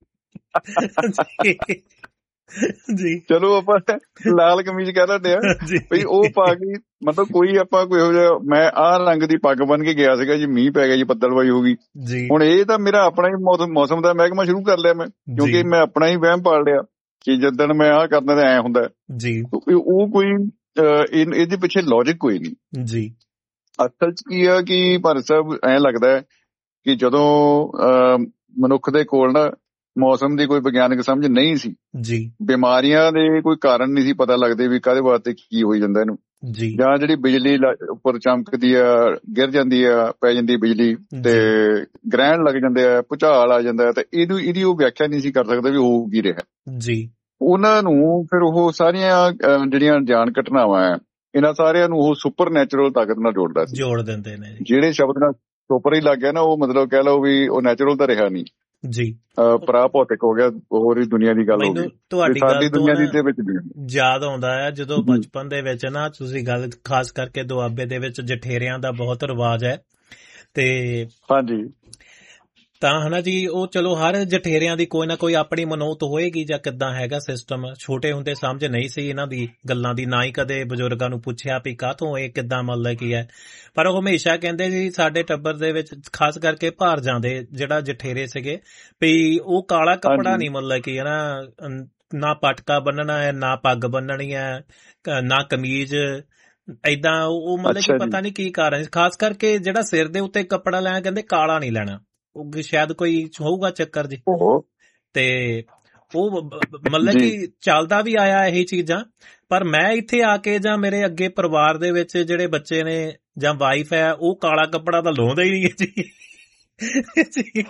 ਜੀ ਜੀ ਚਲੋ ਆਪਾਂ ਲਾਲ ਕਮੀਜ਼ ਕਹਿ ਦਿੰਦੇ ਆ ਜੀ ਬਈ ਉਹ ਪਾ ਕੇ, ਮਤਲਬ ਕੋਈ ਆਪਾਂ ਕੋਈ ਇਹੋ ਜਿਹਾ, ਮੈਂ ਆਹ ਰੰਗ ਦੀ ਪੱਗ ਬੰਨ ਕੇ ਗਿਆ ਸੀਗਾ ਜੀ, ਮੀਂਹ ਪੈ ਗਿਆ ਜੀ, ਬੱਦਲਬਾਈ ਹੋ ਗਈ। ਜੀ ਹੁਣ ਇਹ ਤਾਂ ਮੇਰਾ ਆਪਣਾ ਹੀ ਮੌਸਮ ਮੌਸਮ ਦਾ ਮਹਿਕਮਾ ਸ਼ੁਰੂ ਕਰ ਲਿਆ ਮੈਂ, ਕਿਉਂਕਿ ਜੀ ਮੈਂ ਆਪਣਾ ਹੀ ਵਹਿਮ ਪਾਲ ਲਿਆ ਕਿ ਜਿੱਦਣ ਮੈਂ ਆਹ ਕਰਦਾ ਤਾਂ ਐ ਹੁੰਦਾ। ਜੀ ਉਹ ਕੋਈ ਅਹ, ਇਹ- ਇਹਦੇ ਪਿੱਛੇ ਲੌਜਿਕ ਕੋਈ ਨਹੀਂ। ਜੀ ਅਸਲ ਚ ਕੀ ਆ ਕਿ ਭਾਰਤ ਸਾਹਿਬ ਐਂ ਲੱਗਦਾ ਹੈ ਕਿ ਜਦੋਂ ਅਹ, ਮਨੁੱਖ ਦੇ ਕੋਲ ਨਾ ਮੌਸਮ ਦੀ ਕੋਈ ਵਿਗਿਆਨਕ ਸਮਝ ਨਹੀਂ ਸੀ, ਜੀ ਬਿਮਾਰੀਆਂ ਦੇ ਕੋਈ ਕਾਰਨ ਨਹੀਂ ਸੀ ਪਤਾ ਲੱਗਦੇ ਵੀ ਕਾਹਦੇ ਵਾਸਤੇ ਕੀ ਹੋਈ ਜਾਂਦਾ ਇਹਨੂੰ, ਜੀ ਜਾਂ ਜਿਹੜੀ ਬਿਜਲੀ ਲ- ਉੱਪਰ ਚਮਕਦੀ ਆ, ਗਿਰ ਜਾਂਦੀ ਆ, ਪੈ ਜਾਂਦੀ ਬਿਜਲੀ ਤੇ ਗ੍ਰਹਿਣ ਲੱਗ ਜਾਂਦੇ ਆ, ਭੁਚਾਲ ਆ ਜਾਂਦਾ, ਤੇ ਇਹਨੂੰ ਇਹਦੀ ਉਹ ਵਿਆਖਿਆ ਨਹੀਂ ਸੀ ਕਰ ਸਕਦਾ ਵੀ ਹੋ ਕੀ ਰਿਹਾ। ਜੀ ਉਹਨਾਂ ਨੂੰ ਫਿਰ ਉਹ ਸਾਰੀਆਂ ਅਹ, ਜਿਹੜੀਆਂ ਜਾਣ ਘਟਨਾਵਾਂ ਆ, ਇਹਨਾਂ ਸਾਰਿਆਂ ਨੂੰ ਉਹ ਸੁਪਰ ਨੈਚੁਰਲ ਤਾਕਤ ਨਾਲ ਜੋੜਦਾ ਸੀ। ਜੋੜ ਦਿੰਦੇ ਨੇ ਜੀ। ਜਿਹੜੇ ਸ਼ਬਦ ਨਾਲ ਸੁਪਰ ਹੀ ਲੱਗ ਗਿਆ ਨਾ, ਉਹ ਮਤਲਬ ਕਹਿ ਲਓ ਵੀ ਉਹ ਨੈਚੁਰਲ ਤਾਂ ਰਿਹਾ ਨਹੀਂ, ਜੀ ਪਰਾ ਭੌਤਿਕ ਹੋ ਗਿਆ, ਹੋਰ ਹੀ ਦੁਨੀਆ ਦੀ ਗੱਲ ਹੋ ਮੈਨੂੰ ਗਈ। ਤੁਹਾਡੀ ਸਾਡੀ ਗੱਲ ਤੋਂ ਦੁਨੀਆ ਦੀ ਨਾ ਦੇ ਵਿੱਚ ਨਹੀਂ। ਯਾਦ ਆਉਂਦਾ ਹੈ ਜਦੋਂ ਹਮ। ਬਚਪਨ ਦੇ ਵਿੱਚ ਨਾ ਤੁਸੀਂ ਗੱਲ ਖਾਸ ਕਰਕੇ ਦੁਆਬੇ ਦੇ ਵਿੱਚ ਜਠੇਰਿਆਂ ਦਾ ਬਹੁਤ ਰਿਵਾਜ ਹੈ ਤੇ ਹਾਂਜੀ ਤਾਂ ਹਨਾ ਜੀ, ਉਹ ਚਲੋ ਹਰ ਜਠੇਰਿਆਂ ਦੀ ਕੋਈ ਨਾ ਕੋਈ ਆਪਣੀ ਮਨੋਤ ਹੋਏਗੀ ਜਾਂ ਕਿੱਦਾਂ ਹੈਗਾ ਸਿਸਟਮ। ਛੋਟੇ ਹੁੰਦੇ ਸਮਝ ਨਹੀਂ ਸੀ ਇਹਨਾਂ ਦੀ ਗੱਲਾਂ ਦੀ, ਨਾ ਹੀ ਕਦੇ ਬਜ਼ੁਰਗਾਂ ਨੂੰ ਪੁੱਛਿਆ ਵੀ ਕਾਹਤੋਂ ਇਹ ਕਿੱਦਾਂ ਮਤਲਬ ਕੀ ਹੈ, ਪਰ ਉਹ ਹਮੇਸ਼ਾ ਕਹਿੰਦੇ ਸੀ ਸਾਡੇ ਟੱਬਰ ਦੇ ਵਿੱਚ ਖਾਸ ਕਰਕੇ ਭਾਰ ਜਾਂਦੇ ਜਿਹੜਾ ਜਠੇਰੇ ਸੀਗੇ ਵੀ ਉਹ ਕਾਲਾ ਕੱਪੜਾ ਨਹੀਂ ਮਤਲਬ ਕੀ ਹੈ ਨਾ, ਅਮ, ਨਾ ਪਟਕਾ ਬੰਨਣਾ ਹੈ, ਨਾ ਪੱਗ ਬੰਨਣੀ ਹੈ, ਕ- ਨਾ ਕਮੀਜ਼, ਏਦਾਂ ਉਹ ਮਤਲਬ ਕਿ ਅੱਛਾ ਜੀ। ਪਤਾ ਨਹੀਂ ਕੀ ਕਾਰਨ, ਖਾਸ ਕਰਕੇ ਜਿਹੜਾ ਸਿਰ ਦੇ ਉੱਤੇ ਕੱਪੜਾ ਲੈਣਾ ਕਹਿੰਦੇ ਕਾਲਾ ਨਹੀਂ ਲੈਣਾ, ਉਹ ਸ਼ਾਇਦ ਕੋਈ ਹੋਊਗਾ ਚੱਕਰ ਜੀ। ਉਹ ਤੇ ਉਹ ਬ- ਬ- ਮਤਲਬ ਜੀ। ਕਿ ਚੱਲਦਾ ਵੀ ਆਇਆ ਇਹ ਚੀਜ਼ਾਂ, ਪਰ ਮੈਂ ਇੱਥੇ ਆ ਕੇ ਜਾਂ ਮੇਰੇ ਅੱਗੇ ਪਰਿਵਾਰ ਦੇ ਵਿੱਚ ਜਿਹੜੇ ਬੱਚੇ ਨੇ ਜਾਂ ਵਾਈਫ ਹੈ, ਉਹ ਕਾਲਾ ਕੱਪੜਾ ਤਾਂ ਲਾਉਂਦਾ ਹੀ ਨਹੀਂ ਹੈ ਜੀ। ਜੀ।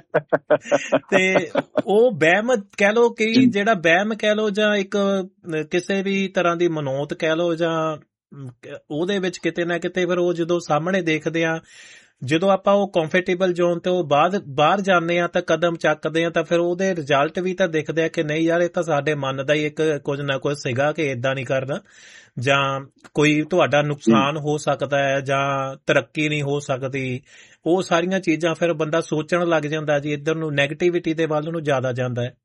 ਤੇ ਉਹ ਵਹਿਮ ਕਹਿ ਲੋ ਕਿ ਜਿਹੜਾ ਵਹਿਮ ਕਹਿ ਲੋ ਜਾਂ ਇੱਕ ਅਹ, ਕਿਸੇ ਵੀ ਤਰ੍ਹਾਂ ਦੀ ਮਨੋਤ ਕਹਿ ਲੋ ਜਾਂ ਅਮ, ਕ- ਉਹਦੇ ਵਿੱਚ ਕਿਤੇ ਨਾ ਕਿਤੇ ਫਿਰ ਉਹ ਜਦੋਂ ਸਾਹਮਣੇ ਦੇਖਦੇ ਆ, ਜਦੋਂ ਆਪਾਂ ਉਹ ਕੰਫਰਟੇਬਲ ਜ਼ੋਨ ਤੋਂ ਬਾਅਦ ਬਾਹਰ ਜਾਂਦੇ ਆ ਤਾਂ ਕਦਮ ਚੱਕਦੇ ਆ ਤਾਂ ਫਿਰ ਉਹਦੇ ਰਿਜ਼ਲਟ ਵੀ ਤਾਂ ਦਿਖਦੇ ਆ ਕਿ ਨਹੀਂ ਯਾਰ ਇਹ ਤਾਂ ਸਾਡੇ ਮਨ ਦਾ ਹੀ ਇੱਕ ਕੁਝ ਨਾ ਕੁਝ ਸੀਗਾ ਕਿ ਇਦਾਂ ਨਹੀਂ ਕਰਨਾ, ਜਾਂ ਕੋਈ ਤੁਹਾਡਾ ਨੁਕਸਾਨ ਹੋ ਸਕਦਾ ਹੈ ਜਾਂ ਤਰੱਕੀ ਨਹੀਂ ਹੋ ਸਕਦੀ। ਉਹ ਸਾਰੀਆਂ ਚੀਜ਼ਾਂ ਫਿਰ ਬੰਦਾ ਸੋਚਣ ਲੱਗ ਜਾਂਦਾ ਜੀ, ਇੱਧਰ ਨੂੰ ਨੈਗੇਟਿਵਿਟੀ ਦੇ ਵੱਲ ਨੂੰ ਜ਼ਿਆਦਾ ਜਾਂਦਾ ਹੈ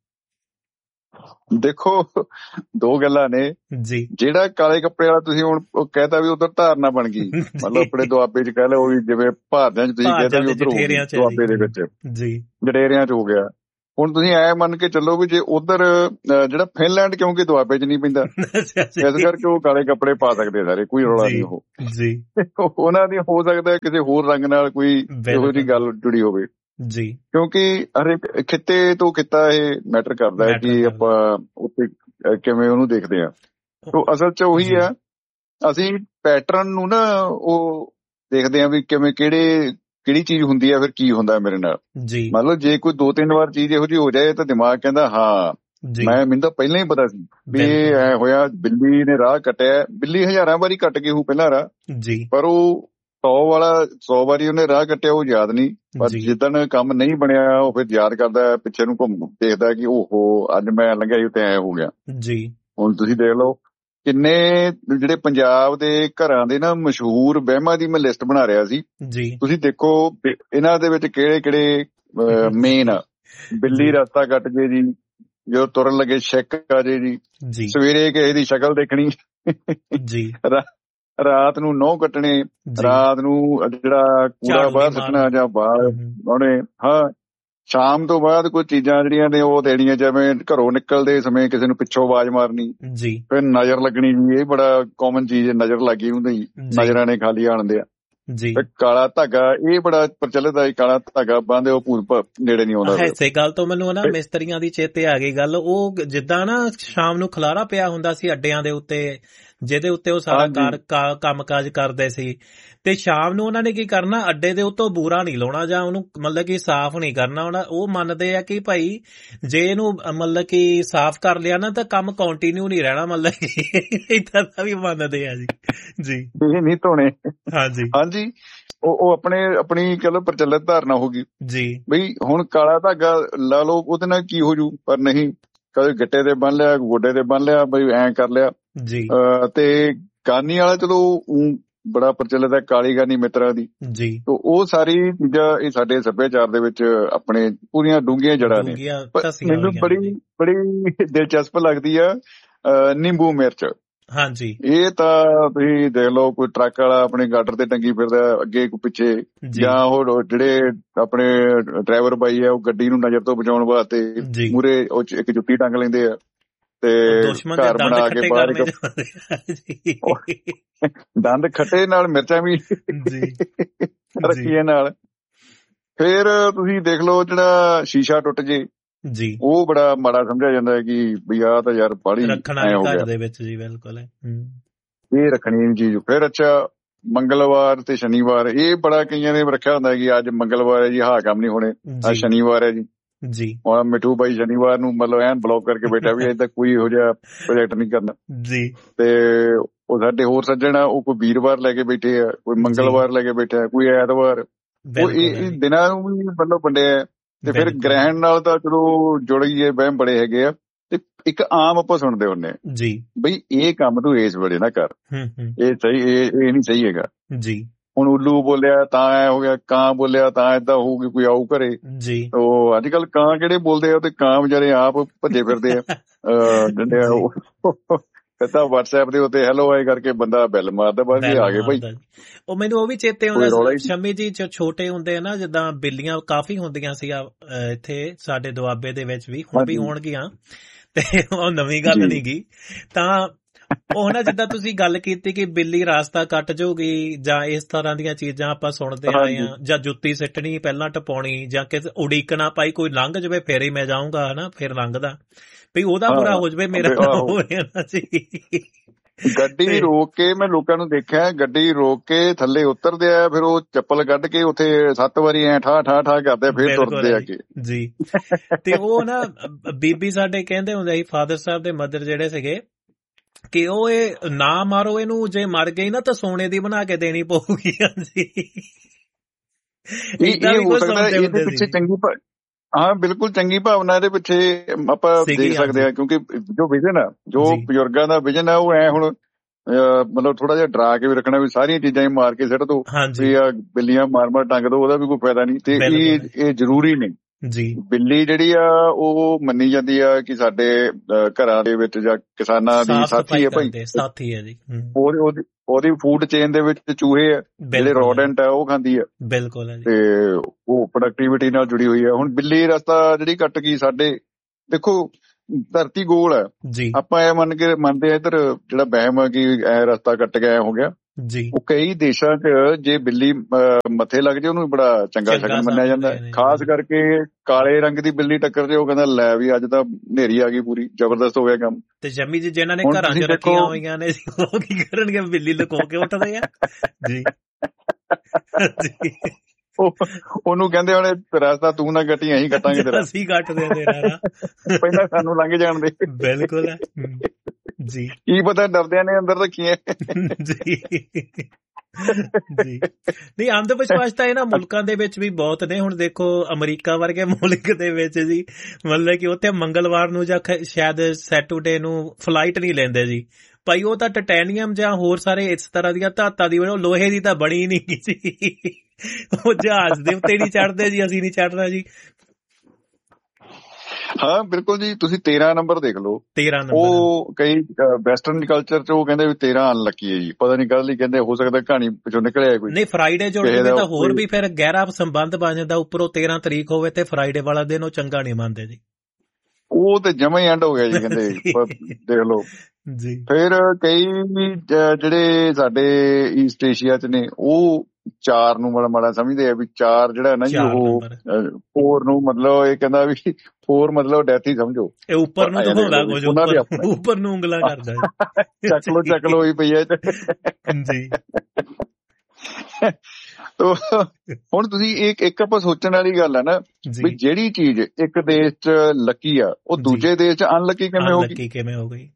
ਦੇਖੋ ਦੋ ਗੱਲਾਂ ਨੇ। ਜੀ। ਜਿਹੜਾ ਕਾਲੇ ਕੱਪੜੇ ਵਾਲਾ ਤੁਸੀਂ ਹੁਣ ਉਹ ਕਹਿਤਾ ਵੀ ਉਧਰ ਧਾਰਨਾ ਬਣ ਗਈ, ਮਤਲਬ ਆਪਣੇ ਦੁਆਬੇ ਚ ਕਹਿ ਲਓ ਵੀ ਜਿਵੇਂ ਭਾਰਤਾਂ ਚ ਤੁਸੀਂ ਕਹਿਤਾ ਵੀ ਉਧਰ ਹੋ ਗਈ ਜਠੇਰਿਆਂ ਚ ਦੁਆਬੇ ਦੇ ਵਿੱਚ, ਜੀ ਜਡੇਰਿਆਂ ਚ ਹੋ ਗਿਆ। ਹੁਣ ਤੁਸੀਂ ਐ ਮੰਨ ਕੇ ਚੱਲੋ ਵੀ ਜੇ ਉਧਰ ਜਿਹੜਾ ਫਿਨਲੈਂਡ ਕਿਉਂਕਿ ਦੁਆਬੇ ਚ ਨਹੀਂ ਪੈਂਦਾ, ਇਸ ਕਰਕੇ ਉਹ ਕਾਲੇ ਕੱਪੜੇ ਪਾ ਸਕਦੇ ਸਾਰੇ, ਕੋਈ ਰੌਲਾ ਨਹੀਂ। ਉਹ ਜੀ ਉਹਨਾਂ ਦੀ ਹੋ ਸਕਦਾ ਕਿਸੇ ਹੋਰ ਰੰਗ ਨਾਲ ਕੋਈ ਇਹੋ ਜਿਹੀ ਗੱਲ ਜੁੜੀ ਹੋਵੇ, ਜੀ, ਕਿਉਂਕਿ ਹਰੇਕ ਖਿੱਤੇ ਤੋਂ ਖਿੱਤਾ ਇਹ ਮੈਟਰ ਕਰਦਾ ਹੈ ਕਿ ਆਪਾਂ ਉੱਥੇ ਕਿਵੇਂ ਉਹਨੂੰ ਦੇਖਦੇ ਆ। ਤੋ ਅਸਲ ਚ ਉਹੀ ਆ, ਅਸੀਂ ਪੈਟਰਨ ਨੂੰ ਨਾ ਉਹ ਦੇਖਦੇ ਆ ਵੀ ਕਿਵੇਂ ਕਿਹੜੇ ਕਿਹੜੀ ਚੀਜ਼ ਹੁੰਦੀ ਆ, ਫਿਰ ਕੀ ਹੁੰਦਾ ਮੇਰੇ ਨਾਲ। ਜੀ ਮਤਲਬ ਜੇ ਕੋਈ ਦੋ ਤਿੰਨ ਵਾਰ ਚੀਜ਼ ਇਹੋ ਜਿਹੀ ਹੋ ਜਾਏ ਤਾਂ ਦਿਮਾਗ ਕਹਿੰਦਾ ਹਾਂ ਜੀ, ਮੈਂ ਮੈਨੂੰ ਤਾਂ ਪਹਿਲਾਂ ਹੀ ਪਤਾ ਸੀ ਵੀ ਇਹ ਐ ਹੋਇਆ। ਬਿੱਲੀ ਨੇ ਰਾਹ ਕੱਟਿਆ, ਬਿੱਲੀ ਹਜ਼ਾਰਾਂ ਵਾਰੀ ਕੱਟ ਗਈ ਹੋਊ ਪਹਿਲਾਂ ਰਾਹ, ਜੀ, ਪਰ ਉਹ ਸੌ ਵਾਲਾ ਸੌ ਵਾਰੀ ਉਹਨੇ ਰਾਹ ਕੱਟਿਆ, ਉਹ ਯਾਦ ਨਹੀਂ। ਪਰ ਜਿੱਦਣ ਕੰਮ ਨਹੀਂ ਬਣਿਆ ਉਹ ਫਿਰ ਯਾਦ ਕਰਦਾ, ਪਿੱਛੇ ਨੂੰ ਘੁੰਮ ਦੇਖਦਾ ਕਿ ਓਹੋ ਅੱਜ ਮੈਂ ਲੰਘਿਆ ਸੀ ਤੇ ਐ ਹੋ ਗਿਆ। ਜੀ। ਹੁਣ ਤੁਸੀਂ ਦੇਖ ਲਓ ਕਿੰਨੇ ਜਿਹੜੇ ਪੰਜਾਬ ਦੇ ਘਰਾਂ ਦੇ ਨਾ ਮਸ਼ਹੂਰ ਵਹਿਮਾਂ ਦੀ ਮੈਂ ਲਿਸਟ ਬਣਾ ਰਿਹਾ ਸੀ। ਜੀ। ਤੁਸੀਂ ਦੇਖੋ ਇਹਨਾਂ ਦੇ ਵਿੱਚ ਕਿਹੜੇ ਕਿਹੜੇ ਮੇਨ ਆ। ਬਿੱਲੀ ਰਸਤਾ ਕੱਟ ਜੇ ਜੀ, ਜਦੋਂ ਤੁਰਨ ਲੱਗੇ ਛਿੱਕ ਆ ਜੇ ਜੀ, ਜੀ। ਸਵੇਰੇ ਕਿਸੇ ਦੀ ਸ਼ਕਲ ਦੇਖਣੀ ਜੀ। ਰਾਤ ਨੂੰ ਨਹੁੰ ਕੱਟਣੇ, ਰਾਤ ਨੂੰ ਜਿਹੜਾ ਕੂੜਾ ਬਾਹਰ ਸੁੱਟਣਾ ਜਾਂ ਬਾਹਰ ਆਉਣੇ, ਹਾਂ ਸ਼ਾਮ ਤੋਂ ਬਾਅਦ ਕੋਈ ਚੀਜ਼ਾਂ ਜਿਹੜੀਆਂ ਨੇ ਉਹ ਦੇਣੀਆਂ, ਜਿਵੇਂ ਘਰੋਂ ਨਿਕਲਦੇ ਸਮੇਂ ਕਿਸੇ ਨੂੰ ਪਿੱਛੋਂ ਆਵਾਜ਼ ਮਾਰਨੀ, ਜੀ, ਫਿਰ ਨਜ਼ਰ ਲੱਗਣੀ ਜੀ, ਇਹ ਬੜਾ ਕਾਮਨ ਚੀਜ਼ ਹੈ, ਨਜ਼ਰ ਲੱਗੀ ਹੁੰਦੀ, ਨਜ਼ਰਾਂ ਨੇ ਖਾਲੀ ਆਣਦੇ ਆ ਜੀ। ਕਾਲਾ ਧਾਗਾ ਇਹ ਬੜਾ ਪ੍ਰਚਲਿਤ ਹੈ, ਕਾਲਾ ਧਾਗਾ ਬੰਨ੍ਹਦੇ ਉਹ ਭੂਤ ਨੇੜੇ ਨਹੀਂ ਆਉਂਦਾ। ਇਸੇ ਗੱਲ ਤੋਂ ਮੈਨੂੰ ਨਾ ਮਿਸਤਰੀਆਂ ਦੀ ਚੇਤੇ ਆ ਗਈ ਗੱਲ, ਉਹ ਜਿੱਦਾਂ ਨਾ ਸ਼ਾਮ ਨੂੰ ਖਲਾਰਾ ਪਿਆ ਹੁੰਦਾ ਸੀ ਅੱਡਿਆਂ ਦੇ ਉੱਤੇ ਜਿਹਦੇ ਉੱਤੇ ਉਹ ਸਾਰਾ ਕਾਰ ਕੰਮ ਕਾਜ ਕਰਦੇ ਸੀ। ਤੇ ਸ਼ਾਮ ਨੂੰ ਉਹਨਾਂ ਨੇ ਕੀ ਕਰਨਾ, ਅੱਡੇ ਦੇ ਉੱਤੋਂ ਬੂਰਾ ਨਹੀਂ ਲਾਉਣਾ ਜਾਂ ਉਹਨੂੰ ਮਤਲਬ ਕਿ ਸਾਫ਼ ਨਹੀਂ ਕਰਨਾ। ਉਹਨਾਂ ਉਹ ਮੰਨਦੇ ਆ ਕਿ ਭਾਈ ਜੇ ਇਹਨੂੰ ਮਤਲਬ ਕਿ ਸਾਫ਼ ਕਰ ਲਿਆ ਨਾ ਤਾਂ ਕੰਮ ਕੰਟੀਨਿਊ ਨਹੀਂ ਰਹਿਣਾ, ਮਤਲਬ ਕਿ ਏਦਾਂ ਦਾ ਵੀ ਮੰਨਦੇ ਆ ਜੀ। ਜੀ ਇਹ ਨਹੀਂ ਧੋਣੇ। ਹਾਂਜੀ ਹਾਂਜੀ, ਉਹ ਉਹ ਆਪਣੇ ਆਪਣੀ ਕਹਿ ਲਓ ਪ੍ਰਚਲਿਤ ਧਾਰਨਾ ਹੋ ਗਈ ਜੀ ਬਈ ਹੁਣ ਕਾਲਾ ਧਾਗਾ ਲਾ ਲਓ ਉਹਦੇ ਨਾਲ ਕੀ ਹੋ ਜੂ, ਪਰ ਨਹੀਂ, ਕਦੇ ਗਿੱਟੇ ਤੇ ਬੰਨ ਲਿਆ, ਗੋਡੇ ਤੇ ਬੰਨ ਲਿਆ, ਬਈ ਐਂ ਕਰ ਲਿਆ ਜੀ। ਤੇ ਗਾਨੀ ਵਾਲਾ ਚਲੋ ਬੜਾ ਪ੍ਰਚਲਿਤ ਹੈ, ਕਾਲੀ ਗਾਨੀ ਮਿੱਤਰਾਂ ਦੀ ਜੀ। ਉਹ ਸਾਰੀ ਚੀਜ਼ਾਂ ਇਹ ਸਾਡੇ ਸੱਭਿਆਚਾਰ ਦੇ ਵਿੱਚ ਆਪਣੇ ਪੂਰੀਆਂ ਡੂੰਘੀਆਂ ਜੜ੍ਹਾਂ ਨੇ। ਮੈਨੂੰ ਬੜੀ ਬੜੀ ਦਿਲਚਸਪ ਲੱਗਦੀ ਆ ਨਿੰਬੂ ਮਿਰਚ। ਹਾਂਜੀ, ਇਹ ਤਾਂ ਤੁਸੀਂ ਦੇਖ ਲਓ, ਕੋਈ ਟਰੱਕ ਵਾਲਾ ਆਪਣੇ ਗਾਡਰ ਤੇ ਟੰਗੀ ਫਿਰਦਾ ਅੱਗੇ ਕੋਈ ਪਿੱਛੇ, ਜਾਂ ਉਹ ਜਿਹੜੇ ਆਪਣੇ ਡਰਾਈਵਰ ਬਾਈ ਆ ਉਹ ਗੱਡੀ ਨੂੰ ਨਜ਼ਰ ਤੋਂ ਬਚਾਉਣ ਵਾਸਤੇ ਮੂਹਰੇ ਉਹ ਇੱਕ ਜੁੱਤੀ ਟੰਗ ਲੈਂਦੇ ਆ ਤੇ ਘਰ ਬਣਾ ਕੇ ਬਾਹਰ ਦੰਦ ਖੱਟੇ ਨਾਲ ਮਿਰਚਾਂ ਵੀ ਰੱਖੀਏ ਨਾਲ। ਫੇਰ ਤੁਸੀਂ ਦੇਖ ਲਓ ਜਿਹੜਾ ਸ਼ੀਸ਼ਾ ਟੁੱਟ ਜੇ ਜੀ, ਉਹ ਬੜਾ ਮਾੜਾ ਸਮਝਿਆ ਜਾਂਦਾ ਹੈ ਕਿ ਵੀ ਆਹ ਤਾਂ ਯਾਰ ਬਾਹਲੀ ਐ ਹੋ ਗਿਆ ਦੇ ਵਿੱਚ ਜੀ। ਬਿਲਕੁਲ ਇਹ ਰੱਖਣੀ ਨੀ ਚੀਜ਼। ਫਿਰ ਅੱਛਾ ਮੰਗਲਵਾਰ ਤੇ ਸ਼ਨੀਵਾਰ, ਇਹ ਬੜਾ ਕਈਆਂ ਨੇ ਰੱਖਿਆ ਹੁੰਦਾ ਕਿ ਅੱਜ ਮੰਗਲਵਾਰ ਹੈ ਜੀ, ਆਹ ਕੰਮ ਨੀ ਹੋਣੇ, ਅੱਜ ਸ਼ਨੀਵਾਰ ਹੈ ਜੀ ਜੀ। ਹੁਣ ਮਿੱਠੂ ਬਾਈ ਸ਼ਨੀਵਾਰ ਨੂੰ ਮਤਲਬ ਐਨ ਬਲੌਕ ਕਰਕੇ ਬੈਠਾ ਵੀ ਏਦਾਂ ਕੋਈ ਇਹੋ ਜਿਹਾ ਪ੍ਰੋਜੈਕਟ ਨਹੀਂ ਕਰਨਾ ਜੀ। ਤੇ ਉਹ ਸਾਡੇ ਹੋਰ ਸੱਜਣ ਆ, ਉਹ ਕੋਈ ਵੀਰਵਾਰ ਲੈ ਕੇ ਬੈਠੇ ਆ, ਕੋਈ ਮੰਗਲਵਾਰ ਲੈ ਕੇ ਬੈਠਾ, ਕੋਈ ਐਤਵਾਰ, ਉਹ ਇਹ ਦਿਨਾਂ ਨੂੰ ਵੀ ਮਤਲਬ ਵੰਡਿਆ। ਤੇ ਫਿਰ ਗ੍ਰਹਿਣ ਨਾਲ ਤਾਂ ਚਲੋ ਜੁੜ ਗਏ ਵਹਿਮ ਬੜੇ ਹੈਗੇ ਆ। ਤੇ ਇੱਕ ਆਮ ਆਪਾਂ ਸੁਣਦੇ ਹੁੰਦੇ ਜੀ ਬਈ ਇਹ ਕੰਮ ਤੂੰ ਇਸ ਵੇਲੇ ਨਾ ਕਰ, ਇਹ ਸਹੀ, ਇਹ ਇਹ ਨਹੀਂ ਸਹੀ ਹੈਗਾ ਜੀ। ਹੁਣ ਉੱਲੂ ਬੋਲਿਆ ਤਾਂ ਐ ਹੋ ਗਿਆ, ਕਾਂ ਬੋਲਿਆ ਤਾਂ ਏਦਾਂ ਹੋਊਗੀ, ਕੋਈ ਆਊ ਘਰੇ ਜੀ। ਉਹ ਅੱਜ ਕੱਲ ਕਾਂ ਕਿਹੜੇ ਬੋਲਦੇ ਆ, ਤੇ ਕਾਂ ਵਿਚਾਰੇ ਆਪ ਭੱਜੇ ਫਿਰਦੇ ਆ ਡੰਡਿਆ। ਤਾਂ ਵਟਸਐਪ ਦੇ ਉੱਤੇ ਹੈਲੋ ਆਏ ਕਰਕੇ ਬੰਦਾ ਬੈਲ ਮਾਰਦਾ, ਬਸ ਇਹ ਆ ਗਏ ਭਾਈ। ਉਹ ਮੈਨੂੰ ਉਹ ਵੀ ਚੇਤੇ ਆਉਂਦਾ, ਸ਼ਮੀ ਜੀ ਛੋਟੇ ਹੁੰਦੇ ਆ ਨਾ, ਜਿੱਦਾਂ ਬਿੱਲੀਆਂ ਕਾਫੀ ਹੁੰਦੀਆਂ ਸੀ ਇੱਥੇ ਸਾਡੇ ਦੁਆਬੇ ਦੇ ਵਿੱਚ ਵੀ, ਹੁਣ ਵੀ ਹੋਣਗੀਆਂ, ਤੇ ਉਹ ਨਵੀਂ ਗੱਲ ਨੀ ਗੀ। ਤਾਂ ਉਹ ਨਾ ਜਿੱਦਾਂ ਤੁਸੀਂ ਗੱਲ ਕੀਤੀ ਕਿ ਬਿੱਲੀ ਰਾਸਤਾ ਕੱਟ ਜਾਊਗੀ ਜਾਂ ਇਸ ਤਰ੍ਹਾਂ ਦੀਆਂ ਚੀਜ਼ਾਂ ਆਪਾਂ ਸੁਣਦੇ ਆਏ ਆ, ਜਾਂ ਜੁੱਤੀ ਸਿੱਟਣੀ ਪਹਿਲਾਂ ਟਪਾਉਣੀ, ਜਾਂ ਕਿ ਉਡੀਕਣਾ ਪਾਈ ਕੋਈ ਲੰਘ ਜਾਵੇ ਫੇਰ ਹੀ ਮੈਂ ਜਾਊਂਗਾ ਹਨਾ, ਫੇਰ ਲੰਘਦਾ ਵੀ ਉਹਦਾ ਬੁਰਾ ਹੋ ਜਾਵੇ, ਮੇਰਾ ਹੋਵੇ ਨਾ ਜੀ। ਗੱਡੀ ਰੋਕ ਕੇ ਮੈਂ ਲੋਕਾਂ ਨੂੰ ਦੇਖਿਆ, ਗੱਡੀ ਰੋਕ ਕੇ ਥੱਲੇ ਉਤਰਦੇ ਆ, ਫਿਰ ਉਹ ਚੱਪਲ ਕੱਢ ਕੇ ਉੱਥੇ ਸੱਤ ਵਾਰੀ ਐ ਠਾ ਠਾ ਠਾ ਕਰਦੇ, ਫਿਰ ਤੁਰਦੇ ਆ ਕੇ ਜੀ। ਤੇ ਉਹ ਨਾ ਬੀਬੀ ਸਾਡੇ ਕਹਿੰਦੇ ਹੁੰਦੇ ਸੀ, ਫਾਦਰ ਸਾਹਿਬ ਦੇ ਮਦਰ ਜਿਹੜੇ ਸੀਗੇ, ਕਿ ਉਹ ਇਹ ਨਾ ਮਾਰੋ ਇਹਨੂੰ, ਜੇ ਮਰ ਗਈ ਨਾ ਤਾਂ ਸੋਨੇ ਦੀ ਬਣਾ ਕੇ ਦੇਣੀ ਪਊਗੀ। ਹਾਂਜੀ, ਇਹ ਹੋ ਸਕਦਾ ਇਹਦੇ ਪਿੱਛੇ ਚੰਗੀ, ਹਾਂ ਬਿਲਕੁਲ ਚੰਗੀ ਭਾਵਨਾ ਇਹਦੇ ਪਿੱਛੇ ਆਪਾਂ ਦੇਖ ਸਕਦੇ ਹਾਂ, ਕਿਉਂਕਿ ਜੋ ਵਿਜ਼ਨ ਆ, ਜੋ ਬਜ਼ੁਰਗਾਂ ਦਾ ਵਿਜ਼ਨ ਆ, ਉਹ ਐ ਹੁਣ ਮਤਲਬ ਥੋੜਾ ਜਿਹਾ ਡਰਾ ਕੇ ਵੀ ਰੱਖਣਾ ਵੀ ਸਾਰੀਆਂ ਚੀਜ਼ਾਂ ਹੀ ਮਾਰ ਕੇ ਸਿੱਟ ਦੋ, ਵੀ ਆ ਬਿੱਲੀਆਂ ਮਾਰ ਮਾਰ ਟੰਗ ਦੋ, ਉਹਦਾ ਵੀ ਕੋਈ ਫਾਇਦਾ ਨਹੀਂ। ਤੇ ਇਹ ਇਹ ਜ਼ਰੂਰੀ ਨਹੀਂ ਜੀ। ਬਿੱਲੀ ਜਿਹੜੀ ਆ ਉਹ ਮੰਨੀ ਜਾਂਦੀ ਆ ਕਿ ਸਾਡੇ ਘਰਾਂ ਦੇ ਵਿੱਚ ਜਾਂ ਕਿਸਾਨਾਂ ਦੀ ਸਾਥੀ ਹੈ ਭਾਈ, ਸਾਥੀ ਹੈ ਜੀ। ਉਹਦੀ ਉਹਦੀ ਫੂਡ ਚੇਨ ਦੇ ਵਿੱਚ ਚੂਹੇ ਆ ਜਿਹੜੇ ਰੋਡੈਂਟ ਆ ਉਹ ਖਾਂਦੀ ਆ, ਬਿਲਕੁਲ, ਤੇ ਉਹ ਪ੍ਰੋਡਕਟੀਵਿਟੀ ਨਾਲ ਜੁੜੀ ਹੋਈ ਆ। ਹੁਣ ਬਿੱਲੀ ਰਸਤਾ ਜਿਹੜੀ ਕੱਟ ਗਈ, ਸਾਡੇ ਦੇਖੋ ਧਰਤੀ ਗੋਲ ਹੈ ਜੀ, ਆਪਾਂ ਇਹ ਮੰਨ ਕੇ ਮੰਨਦੇ ਆ ਇੱਧਰ ਜਿਹੜਾ ਵਹਿਮ ਆ ਕਿ ਐ ਰਸਤਾ ਕੱਟ ਗਿਆ ਹੋ ਗਿਆ ਜੀ। ਉਹ ਕਈ ਦੇਸ਼ਾਂ 'ਚ ਜੇ ਬਿੱਲੀ ਮੱਥੇ ਲੱਗ ਜੇ ਉਹਨੂੰ ਬੜਾ ਚੰਗਾ ਸ਼ਗਨ ਮੰਨਿਆ ਜਾਂਦਾ, ਖਾਸ ਕਰਕੇ ਕਾਲੇ ਰੰਗ ਦੀ ਬਿੱਲੀ ਟੱਕਰ ਜੇ ਉਹ ਕਹਿੰਦਾ ਲੈ ਵੀ ਅੱਜ ਤਾਂ ਹਨੇਰੀ ਆ ਗਈ, ਪੂਰੀ ਜ਼ਬਰਦਸਤ ਹੋ ਗਿਆ ਕੰਮ। ਤੇ ਜੰਮੀ ਜੀ ਜਿਹਨਾਂ ਨੇ ਘਰਾਂ 'ਚ ਰੱਖੀਆਂ ਹੋਈਆਂ ਨੇ ਉਹ ਕੀ ਕਰਨਗੇ, ਬਿੱਲੀ ਲੁਕੋ ਕੇ ਉੱਠਦੇ ਆ ਜੀ। ਉਹਨੂੰ ਕਹਿੰਦੇ ਹੁਣ ਰਸਤਾ ਤੂੰ ਨਾ ਕੱਟੀ, ਅਸੀਂ ਕੱਟਾਂਗੇ ਤੇਰਾ, ਅਸੀਂ ਕੱਟਦੇ ਤੇਰਾ, ਪਹਿਲਾਂ ਸਾਨੂੰ ਲੰਘ ਜਾਣ ਦੇ। ਬਿਲਕੁਲ ਜੀ, ਕੀ ਪਤਾ ਡਰਦਿਆਂ ਨੇ ਅੰਦਰ ਰੱਖੀਆਂ ਜੀ ਜੀ। ਨਹੀਂ, ਅੰਧ ਵਿਸ਼ਵਾਸ ਤਾਂ ਇਹਨਾਂ ਮੁਲਕਾਂ ਦੇ ਵਿੱਚ ਵੀ ਬਹੁਤ ਨੇ। ਹੁਣ ਦੇਖੋ ਅਮਰੀਕਾ ਵਰਗੇ ਮੁਲਕ ਦੇ ਵਿੱਚ ਜੀ, ਮਤਲਬ ਕਿ ਉੱਥੇ ਮੰਗਲਵਾਰ ਨੂੰ ਜਾਂ ਸ਼ਾਇਦ ਸੈਟਰਡੇ ਨੂੰ ਫਲਾਈਟ ਨਹੀਂ ਲੈਂਦੇ ਜੀ ਭਾਈ, ਉਹ ਤਾਂ ਟਟੈਨੀਅਮ ਜਾਂ ਹੋਰ ਸਾਰੇ ਇਸ ਤਰ੍ਹਾਂ ਦੀਆਂ ਧਾਤਾਂ ਦੀ, ਉਹ ਲੋਹੇ ਦੀ ਤਾਂ ਬਣੀ ਨਹੀਂ ਜੀ, ਉਹ ਜਹਾਜ਼ ਦੇ ਉੱਤੇ ਨਹੀਂ ਚੜ੍ਹਦੇ ਜੀ, ਅਸੀਂ ਨਹੀਂ ਚੜ੍ਹਨਾ ਜੀ। ਹਾਂ ਬਿਲਕੁਲ ਜੀ, ਤੁਸੀਂ ਤੇਰਾਂ ਨੰਬਰ ਦੇਖ ਲਓ, ਤੇਰਾਂ ਨੰਬਰ ਉਹ ਕਈ ਵੈਸਟਰਨ ਕਲਚਰ 'ਚ ਉਹ ਕਹਿੰਦੇ ਵੀ ਤੇਰਾਂ ਅਨਲੱਕੀ ਹੈ ਜੀ, ਪਤਾ ਨਹੀਂ ਕੱਲ ਹੀ ਕਹਿੰਦੇ, ਹੋ ਸਕਦਾ ਕਹਾਣੀ ਪਿੱਛੋਂ ਨਿਕਲਿਆ ਕੋਈ। ਨਹੀਂ, ਫਰਾਈਡੇ ਜੋੜਦੇ ਤਾਂ ਹੋਰ ਵੀ ਫਿਰ ਗਹਿਰਾ ਸੰਬੰਧ ਬਣ ਜਾਂਦਾ, ਉੱਪਰੋਂ ਤੇਰਾਂ ਤਰੀਕ ਹੋਵੇ ਤੇ ਫਰਾਈਡੇ ਵਾਲਾ ਦਿਨ ਉਹ ਚੰਗਾ ਨਹੀਂ ਮੰਨਦੇ ਜੀ, ਉਹ ਤੇ ਜਮਾ ਹੀ ਐਂਡ ਹੋ ਗਿਆ ਜੀ ਕਹਿੰਦੇ, ਦੇਖ ਲਓ ਜੀ। ਫਿਰ ਕਈ ਜਿਹੜੇ ਸਾਡੇ ਈਸਟ ਏਸ਼ੀਆ 'ਚ ਨੇ ਉਹ ਚਾਰ ਨੂੰ ਬੜਾ ਮਾੜਾ ਸਮਝਦੇ ਆ ਵੀ ਚਾਰ ਜਿਹੜਾ ਨਾ ਜੀ ਚਾਰ ਉਹ ਨੰਬਰ ਫੋਰ ਨੂੰ ਮਤਲਬ ਇਹ ਕਹਿੰਦਾ ਵੀ ਫੋਰ ਮਤਲਬ ਡੈਥ ਹੀ ਸਮਝੋ। ਇਹ ਉੱਪਰ ਨੂੰ ਆਇਆ ਦੇਖ ਦਿਖਾਉਂਦਾ ਲਓ ਵੀ ਕੁਝ, ਉਹਨਾਂ ਦੇ ਉੱਪਰ ਆਪਣੇ ਉੱਪਰ ਨੂੰ ਉਂਗਲਾਂ ਕਰਦਾ ਹੈ। ਚੱਕ ਲੋ ਚੱਕ ਲੋ ਹੋਈ ਪਈ ਹੈ ਜੀ ਤੋ ਹੁਣ ਤੁਸੀਂ ਇੱਕ ਇੱਕ ਆਪਾਂ ਸੋਚਣ ਵਾਲੀ ਗੱਲ ਹੈ ਨਾ ਵੀ ਜੀ ਜਿਹੜੀ ਚੀਜ਼ ਇੱਕ ਦੇਸ਼ 'ਚ ਲੱਕੀ ਆ ਉਹ ਜੀ ਦੂਜੇ ਦੇਸ਼ 'ਚ ਅਨਲੱਕੀ ਕਿਵੇਂ ਹੋ ਗਈ ਅਨਲੱਕੀ ਕਿਵੇਂ ਹੋ ਗਈ?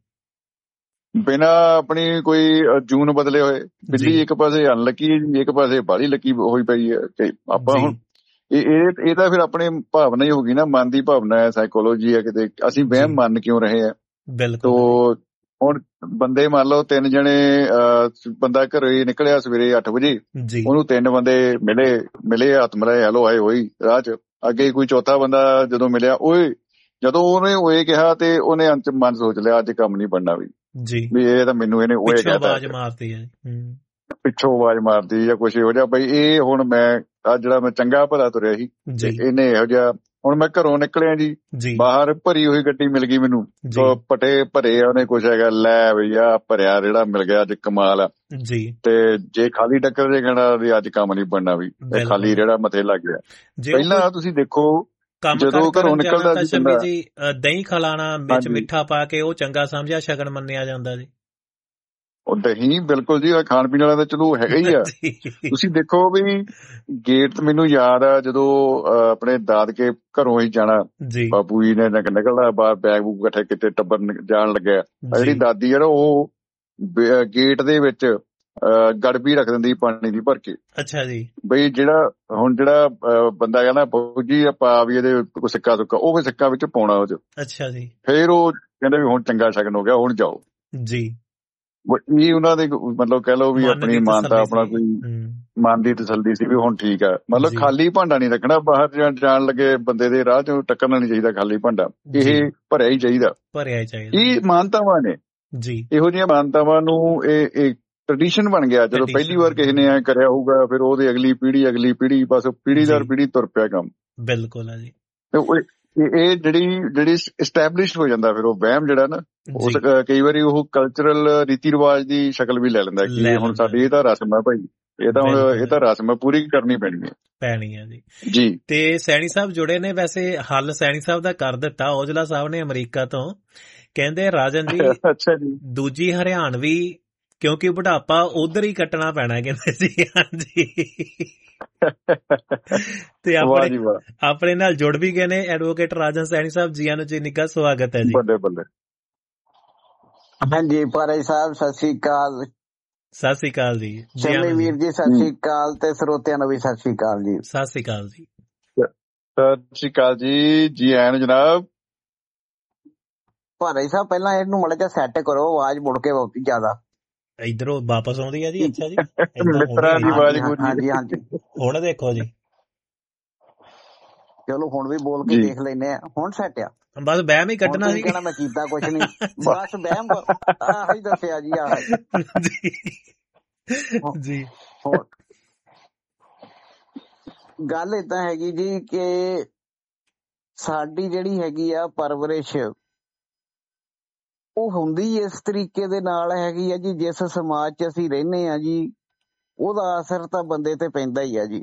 ਬਿਨਾਂ ਆਪਣੀ ਕੋਈ ਅ, ਜੂਨ ਬਦਲੇ ਹੋਏ। ਬਿੱਲੀ ਜੀ ਇੱਕ ਪਾਸੇ ਅਨਲੱਕੀ ਇੱਕ ਪਾਸੇ ਬਾਹਲੀ ਲੱਕੀ ਹੋਈ ਪਈ ਹੈ ਤੇ ਆਪਾਂ ਹੁਣ ਜੀ ਇਹ ਇਹ ਇਹ ਤਾਂ ਫਿਰ ਆਪਣੀ ਭਾਵਨਾ ਹੀ ਹੋ ਗਈ ਨਾ, ਮਨ ਦੀ ਭਾਵਨਾ ਹੈ, ਸਾਈਕੋਲੋਜੀ ਹੈ ਕਿਤੇ, ਅਸੀਂ ਵਹਿਮ ਜੀ ਮੰਨ ਕਿਉਂ ਰਹੇ ਆ। ਬਿਲਕੁਲ ਤੋ ਹੁਣ ਬੰਦੇ ਮੰਨ ਲਓ ਤਿੰਨ ਜਣੇ ਅਹ ਬੰਦਾ ਘਰੇ ਨਿਕਲਿਆ ਸਵੇਰੇ ਅੱਠ ਵਜੇ, ਜੀ ਉਹਨੂੰ ਤਿੰਨ ਬੰਦੇ ਮਿਲੇ ਮਿਲੇ ਹੱਥ ਮਿਲਾਏ ਹੈਲੋ ਹਾਏ ਹੋਈ ਰਾਹ 'ਚ, ਅੱਗੇ ਕੋਈ ਚੌਥਾ ਬੰਦਾ ਜਦੋਂ ਮਿਲਿਆ ਓਏ, ਜਦੋਂ ਉਹਨੇ ਓਏ ਕਿਹਾ ਤੇ ਉਹਨੇ ਅੰਤ 'ਚ ਮਨ ਸੋਚ ਲਿਆ ਅੱਜ ਕੰਮ ਨਹੀਂ ਬਣਨਾ ਵੀ ਜੀ ਵੀ ਇਹ ਤਾਂ ਮੈਨੂੰ ਇਹਨੇ ਓਏ ਪਿੱਛੋਂ ਕਹਿਤਾ, ਆਵਾਜ਼ ਮਾਰਦੀ ਹੈ। ਹੂੰ ਪਿੱਛੋਂ ਆਵਾਜ਼ ਮਾਰਦੀ ਜਾਂ ਕੁਛ ਇਹੋ ਜਿਹਾ ਬਈ ਇਹ ਹੁਣ ਮੈਂ ਆ ਜਿਹੜਾ ਮੈਂ ਚੰਗਾ ਭਲਾ ਤੁਰਿਆ ਸੀ ਤੇ ਜੀ ਇਹਨੇ ਇਹੋ ਜਿਹਾ, ਹੁਣ ਮੈਂ ਘਰੋਂ ਨਿਕਲਿਆ ਜੀ ਜੀ ਬਾਹਰ ਭਰੀ ਹੋਈ ਗੱਡੀ ਮਿਲ ਗਈ ਮੈਨੂੰ, ਜੀ ਤੋ ਪਟੇ ਭਰੇ ਆ ਉਹਨੇ, ਕੁਛ ਹੈਗਾ ਲੈ ਬਈ ਆ ਭਰਿਆ ਜਿਹੜਾ ਮਿਲ ਗਿਆ ਅੱਜ ਕਮਾਲ ਆ। ਜੀ ਤੇ ਜੇ ਖਾਲੀ ਟੱਕਰ ਜੇ ਕਹਿਣਾ ਵੀ ਅੱਜ ਕੰਮ ਨਹੀਂ ਬਣਨਾ ਵੀ ਤੇ ਖਾਲੀ ਬਿਲਕੁਲ। ਜਿਹੜਾ ਮੱਥੇ ਲੱਗ ਗਿਆ। ਜੇ ਉਹ ਕੋਈ ਪਹਿਲਾਂ ਤੁਸੀਂ ਦੇਖੋ ਕੰਮ ਜਦੋਂ ਕਾਰ ਘਰੋਂ ਕਰਨ ਜਾਣਾ ਨਿਕਲਦਾ ਤਾਂ ਸੀ ਸ਼ੰਮੀ ਬੰਦਾ, ਜੀ ਅ, ਦਹੀਂ ਖਲਾਣਾ ਵਿੱਚ ਹਾਂਜੀ ਮਿੱਠਾ ਪਾ ਕੇ ਉਹ ਚੰਗਾ ਸਮਝਿਆ ਸ਼ਗਨ ਮੰਨਿਆ ਜਾਂਦਾ ਜੀ। ਉਹ ਦਹੀਂ ਬਿਲਕੁਲ ਜੀ ਖਾਣ ਪੀਣ ਵਾਲਾ ਤਾਂ ਚਲੋ ਹੈਗਾ ਹੀ ਆ। ਜੀ ਤੁਸੀਂ ਦੇਖੋ ਵੀ ਗੇਟ ਮੈਨੂੰ ਯਾਦ ਆ ਜਦੋਂ ਅਹ, ਆਪਣੇ ਦਾਦਕੇ ਘਰੋਂ ਹੀ ਜਾਣਾ, ਜੀ ਬਾਪੂ ਜੀ ਨੇ ਨਿਕ- ਨਿਕਲਦਾ ਬਾਹਰ ਬੈਗ ਬੂਗ ਇਕੱਠੇ ਕੀਤੇ, ਟੱਬਰ ਨਿਕ- ਜਾਣ ਲੱਗਿਆ, ਆ ਜਿਹੜੀ ਜੀ ਦਾਦੀ ਆ ਨਾ ਉਹ ਬ- ਗੇਟ ਦੇ ਵਿੱਚ ਅਹ, ਗੜਬੀ ਰੱਖ ਦਿੰਦੀ ਪਾਣੀ ਦੀ ਭਰ ਕੇ, ਅੱਛਾ ਜੀ ਬਈ ਜਿਹੜਾ ਹੁਣ ਜਿਹੜਾ ਅਹ, ਬੰਦਾ ਕਹਿੰਦਾ ਫੌਜੀ ਆਪਾਂ ਵੀ ਇਹਦੇ ਕੋਈ ਸਿੱਕਾ ਸੁੱਕਾ, ਉਹ ਵੀ ਸਿੱਕਾ ਵਿੱਚ ਪਾਉਣਾ ਉਹ 'ਚ, ਅੱਛਾ ਜੀ ਫੇਰ ਉਹ ਕਹਿੰਦੇ ਵੀ ਹੁਣ ਚੰਗਾ ਸ਼ਗਨ ਹੋ ਗਿਆ ਹੁਣ ਜਾਓ। ਜੀ ਉਹ ਇਹ ਉਹਨਾਂ ਦੇ ਮਤਲਬ ਕਹਿ ਲਓ ਵੀ ਮਨ ਆਪਣੀ ਦੀ ਮਾਨਤਾ ਤਸੱਲੀ ਆਪਣਾ ਸੀ। ਕੋਈ ਹੂੰ ਮਨ ਦੀ ਤਸੱਲੀ ਸੀ ਵੀ ਹੁਣ ਠੀਕ ਆ, ਮਤਲਬ ਜੀ ਖਾਲੀ ਭਾਂਡਾ ਨਹੀਂ ਰੱਖਣਾ ਬਾਹਰ ਜਾਣ ਜਾਣ ਲੱਗੇ ਬੰਦੇ ਦੇ ਰਾਹ 'ਚੋਂ ਟੱਕਰਨਾ ਨਹੀਂ ਚਾਹੀਦਾ ਖਾਲੀ ਭਾਂਡਾ, ਜੀ ਇਹ ਭਰਿਆ ਹੀ ਚਾਹੀਦਾ। ਭਰਿਆ ਹੀ ਚਾਹੀਦਾ। ਇਹ ਮਾਨਤਾਵਾਂ ਨੇ, ਜੀ ਇਹੋ ਜਿਹੀਆਂ ਮਾਨਤਾਵਾਂ ਨੂੰ ਇਹ ਇੱਕ ਟ੍ਰੈਡੀਸ਼ਨ ਬਣ ਗਿਆ। ਜਦੋਂ ਪਹਿਲੀ ਟ੍ਰੈਡੀਸ਼ਨ ਵਾਰ ਬਣ ਕਿਸੇ ਨੇ ਗਿਆ। ਐ ਕਰਿਆ ਹੋਊਗਾ ਫਿਰ ਉਹਦੇ ਅਗਲੀ ਪੀੜ੍ਹੀ ਅਗਲੀ ਪੀੜ੍ਹੀ ਬਸ ਪੀੜ੍ਹੀ ਦਰ ਜੀ ਪੀੜ੍ਹੀ ਤੁਰ ਪਿਆ ਕੰਮ, ਬਿਲਕੁਲ ਆ ਜੀ। ਤੇ ਉਹ ਇਹ ਇਹ ਜਿਹੜੀ ਜਿਹੜੀ ਇਸਟੈਬਲਿਸ਼ ਹੋ ਜਾਂਦਾ ਫਿਰ ਉਹ ਵਹਿਮ ਜਿਹੜਾ ਨਾ ਉਸ ਜੀ ਕਈ ਵਾਰੀ ਉਹ ਕਲਚਰਲ ਰੀਤੀ ਰਿਵਾਜ ਦੀ ਸ਼ਕਲ ਵੀ ਲੈ ਲੈਂਦਾ ਕਿ ਲੈ ਇਹ ਹੁਣ ਲੈਂਦਾ ਸਾਡੀ ਇਹ ਤਾਂ ਰਸਮ ਹੈ ਭਾਈ, ਇਹ ਤਾਂ ਹੁਣ ਬਿਲਕੁਲ ਇਹ ਤਾਂ ਰਸਮ ਹੈ ਪੂਰੀ ਕਰਨੀ ਪੈਣੀ ਹੈ ਪੈਣੀ ਆ ਜੀ। ਜੀ। ਤੇ ਸੈਣੀ ਸਾਹਿਬ ਜੁੜੇ ਨੇ, ਵੈਸੇ ਹੱਲ ਸੈਣੀ ਸਾਹਿਬ ਦਾ ਕਰ ਦਿੱਤਾ ਔਜਲਾ ਸਾਹਿਬ ਨੇ ਅਮਰੀਕਾ ਤੋਂ। ਕਹਿੰਦੇ ਰਾਜਨ ਜੀ ਅੱਛਾ ਜੀ, ਦੂਜੀ ਹਰਿਆਣਵੀ ਕਿਉਂਕਿ ਬੁਢਾਪਾ ਉਧਰ ਹੀ ਕੱਟਣਾ ਪੈਣਾ ਕਹਿੰਦੇ ਸੀ। ਹਾਂਜੀ ਤੇ ਵਾਹ ਆਪਣੇ ਜੀ ਵਾਹ, ਆਪਣੇ ਨਾਲ ਜੁੜ ਵੀ ਗਏ ਨੇ ਐਡਵੋਕੇਟ ਰਾਜਨ ਸੈਣੀ ਸਾਹਿਬ। ਜੀਆਂ ਨੂੰ ਜੀ ਨਿੱਘਾ ਸਵਾਗਤ ਹੈ ਜੀ। ਬੱਲੇ ਬੱਲੇ। ਹਾਂਜੀ ਭਾਈ ਸਾਹਿਬ ਸਤਿ ਸ੍ਰੀ ਅਕਾਲ, ਸਤਿ ਸ੍ਰੀ ਅਕਾਲ ਜੀ। ਜੀਆਂ ਸ਼ਮੀ ਨੂੰ ਜੀ। ਵੀਰ ਜੀ ਸਤਿ ਸ੍ਰੀ ਅਕਾਲ, ਤੇ ਸਰੋਤਿਆਂ ਨੂੰ ਵੀ ਸਤਿ ਸ੍ਰੀ ਅਕਾਲ ਜੀ। ਸਤਿ ਸ੍ਰੀ ਅਕਾਲ ਜੀ। ਸਤਿ ਸ਼੍ਰੀ ਅਕਾਲ ਜੀ, ਜੀ ਆਇਆਂ ਨੂੰ ਜਨਾਬ। ਭਾਈ ਸਾਹਿਬ ਪਹਿਲਾਂ ਇਹਨੂੰ ਮਾੜਾ ਜਿਹਾ ਸੈੱਟ ਕਰੋ, ਆਵਾਜ਼ ਮੁੜ ਕੇ ਬਹੁਤੀ ਜ਼ਿਆਦਾ ਇਧਰੋਂ ਵਾਪਸ ਆਉਂਦੀ ਹੈ ਜੀ। ਅੱਛਾ ਜੀ ਏਦਾਂ ਮਿੱਤਰਾਂ ਹੋਣੀ ਦੀ ਹੈ। ਆਵਾਜ਼ ਹਾਂਜੀ ਪੂਰੀ ਹਾਂਜੀ ਹਾਂਜੀ ਹੁਣ ਦੇਖੋ ਜੀ, ਚਲੋ ਹੁਣ ਵੀ ਬੋਲ ਕੇ ਜੀ। ਦੇਖ ਲੈਨੇ ਆ, ਹੁਣ ਸੈੱਟ ਆ। ਬਸ ਬਹਿਮ ਹੀ ਹੁਣ ਕੱਢਣਾ ਤੁਸੀਂ ਸੀ। ਕਹਿਣਾ ਮੈਂ ਕੀਤਾ ਕੁਛ ਨਹੀਂ, ਬਸ ਬਹਿਮ ਆਹ ਹੀ ਦੱਸਿਆ ਜੀ। ਆਹ ਜੀ ਜੀ ਹੁਣ ਗੱਲ ਏਦਾਂ ਹੈਗੀ ਜੀ ਕਿ ਸਾਡੀ ਜਿਹੜੀ ਹੈਗੀ ਆ ਪਰਵਰਿਸ਼ ਉਹ ਹੁੰਦੀ ਇਸ ਤਰੀਕੇ ਦੇ ਨਾਲ ਹੈਗੀ ਆ ਜੀ, ਜਿਸ ਸਮਾਜ 'ਚ ਅਸੀਂ ਰਹਿੰਦੇ ਆ ਜੀ ਉਹਦਾ ਅਸਰ ਤਾਂ ਬੰਦੇ ਤੇ ਪੈਂਦਾ ਹੀ ਆ ਜੀ।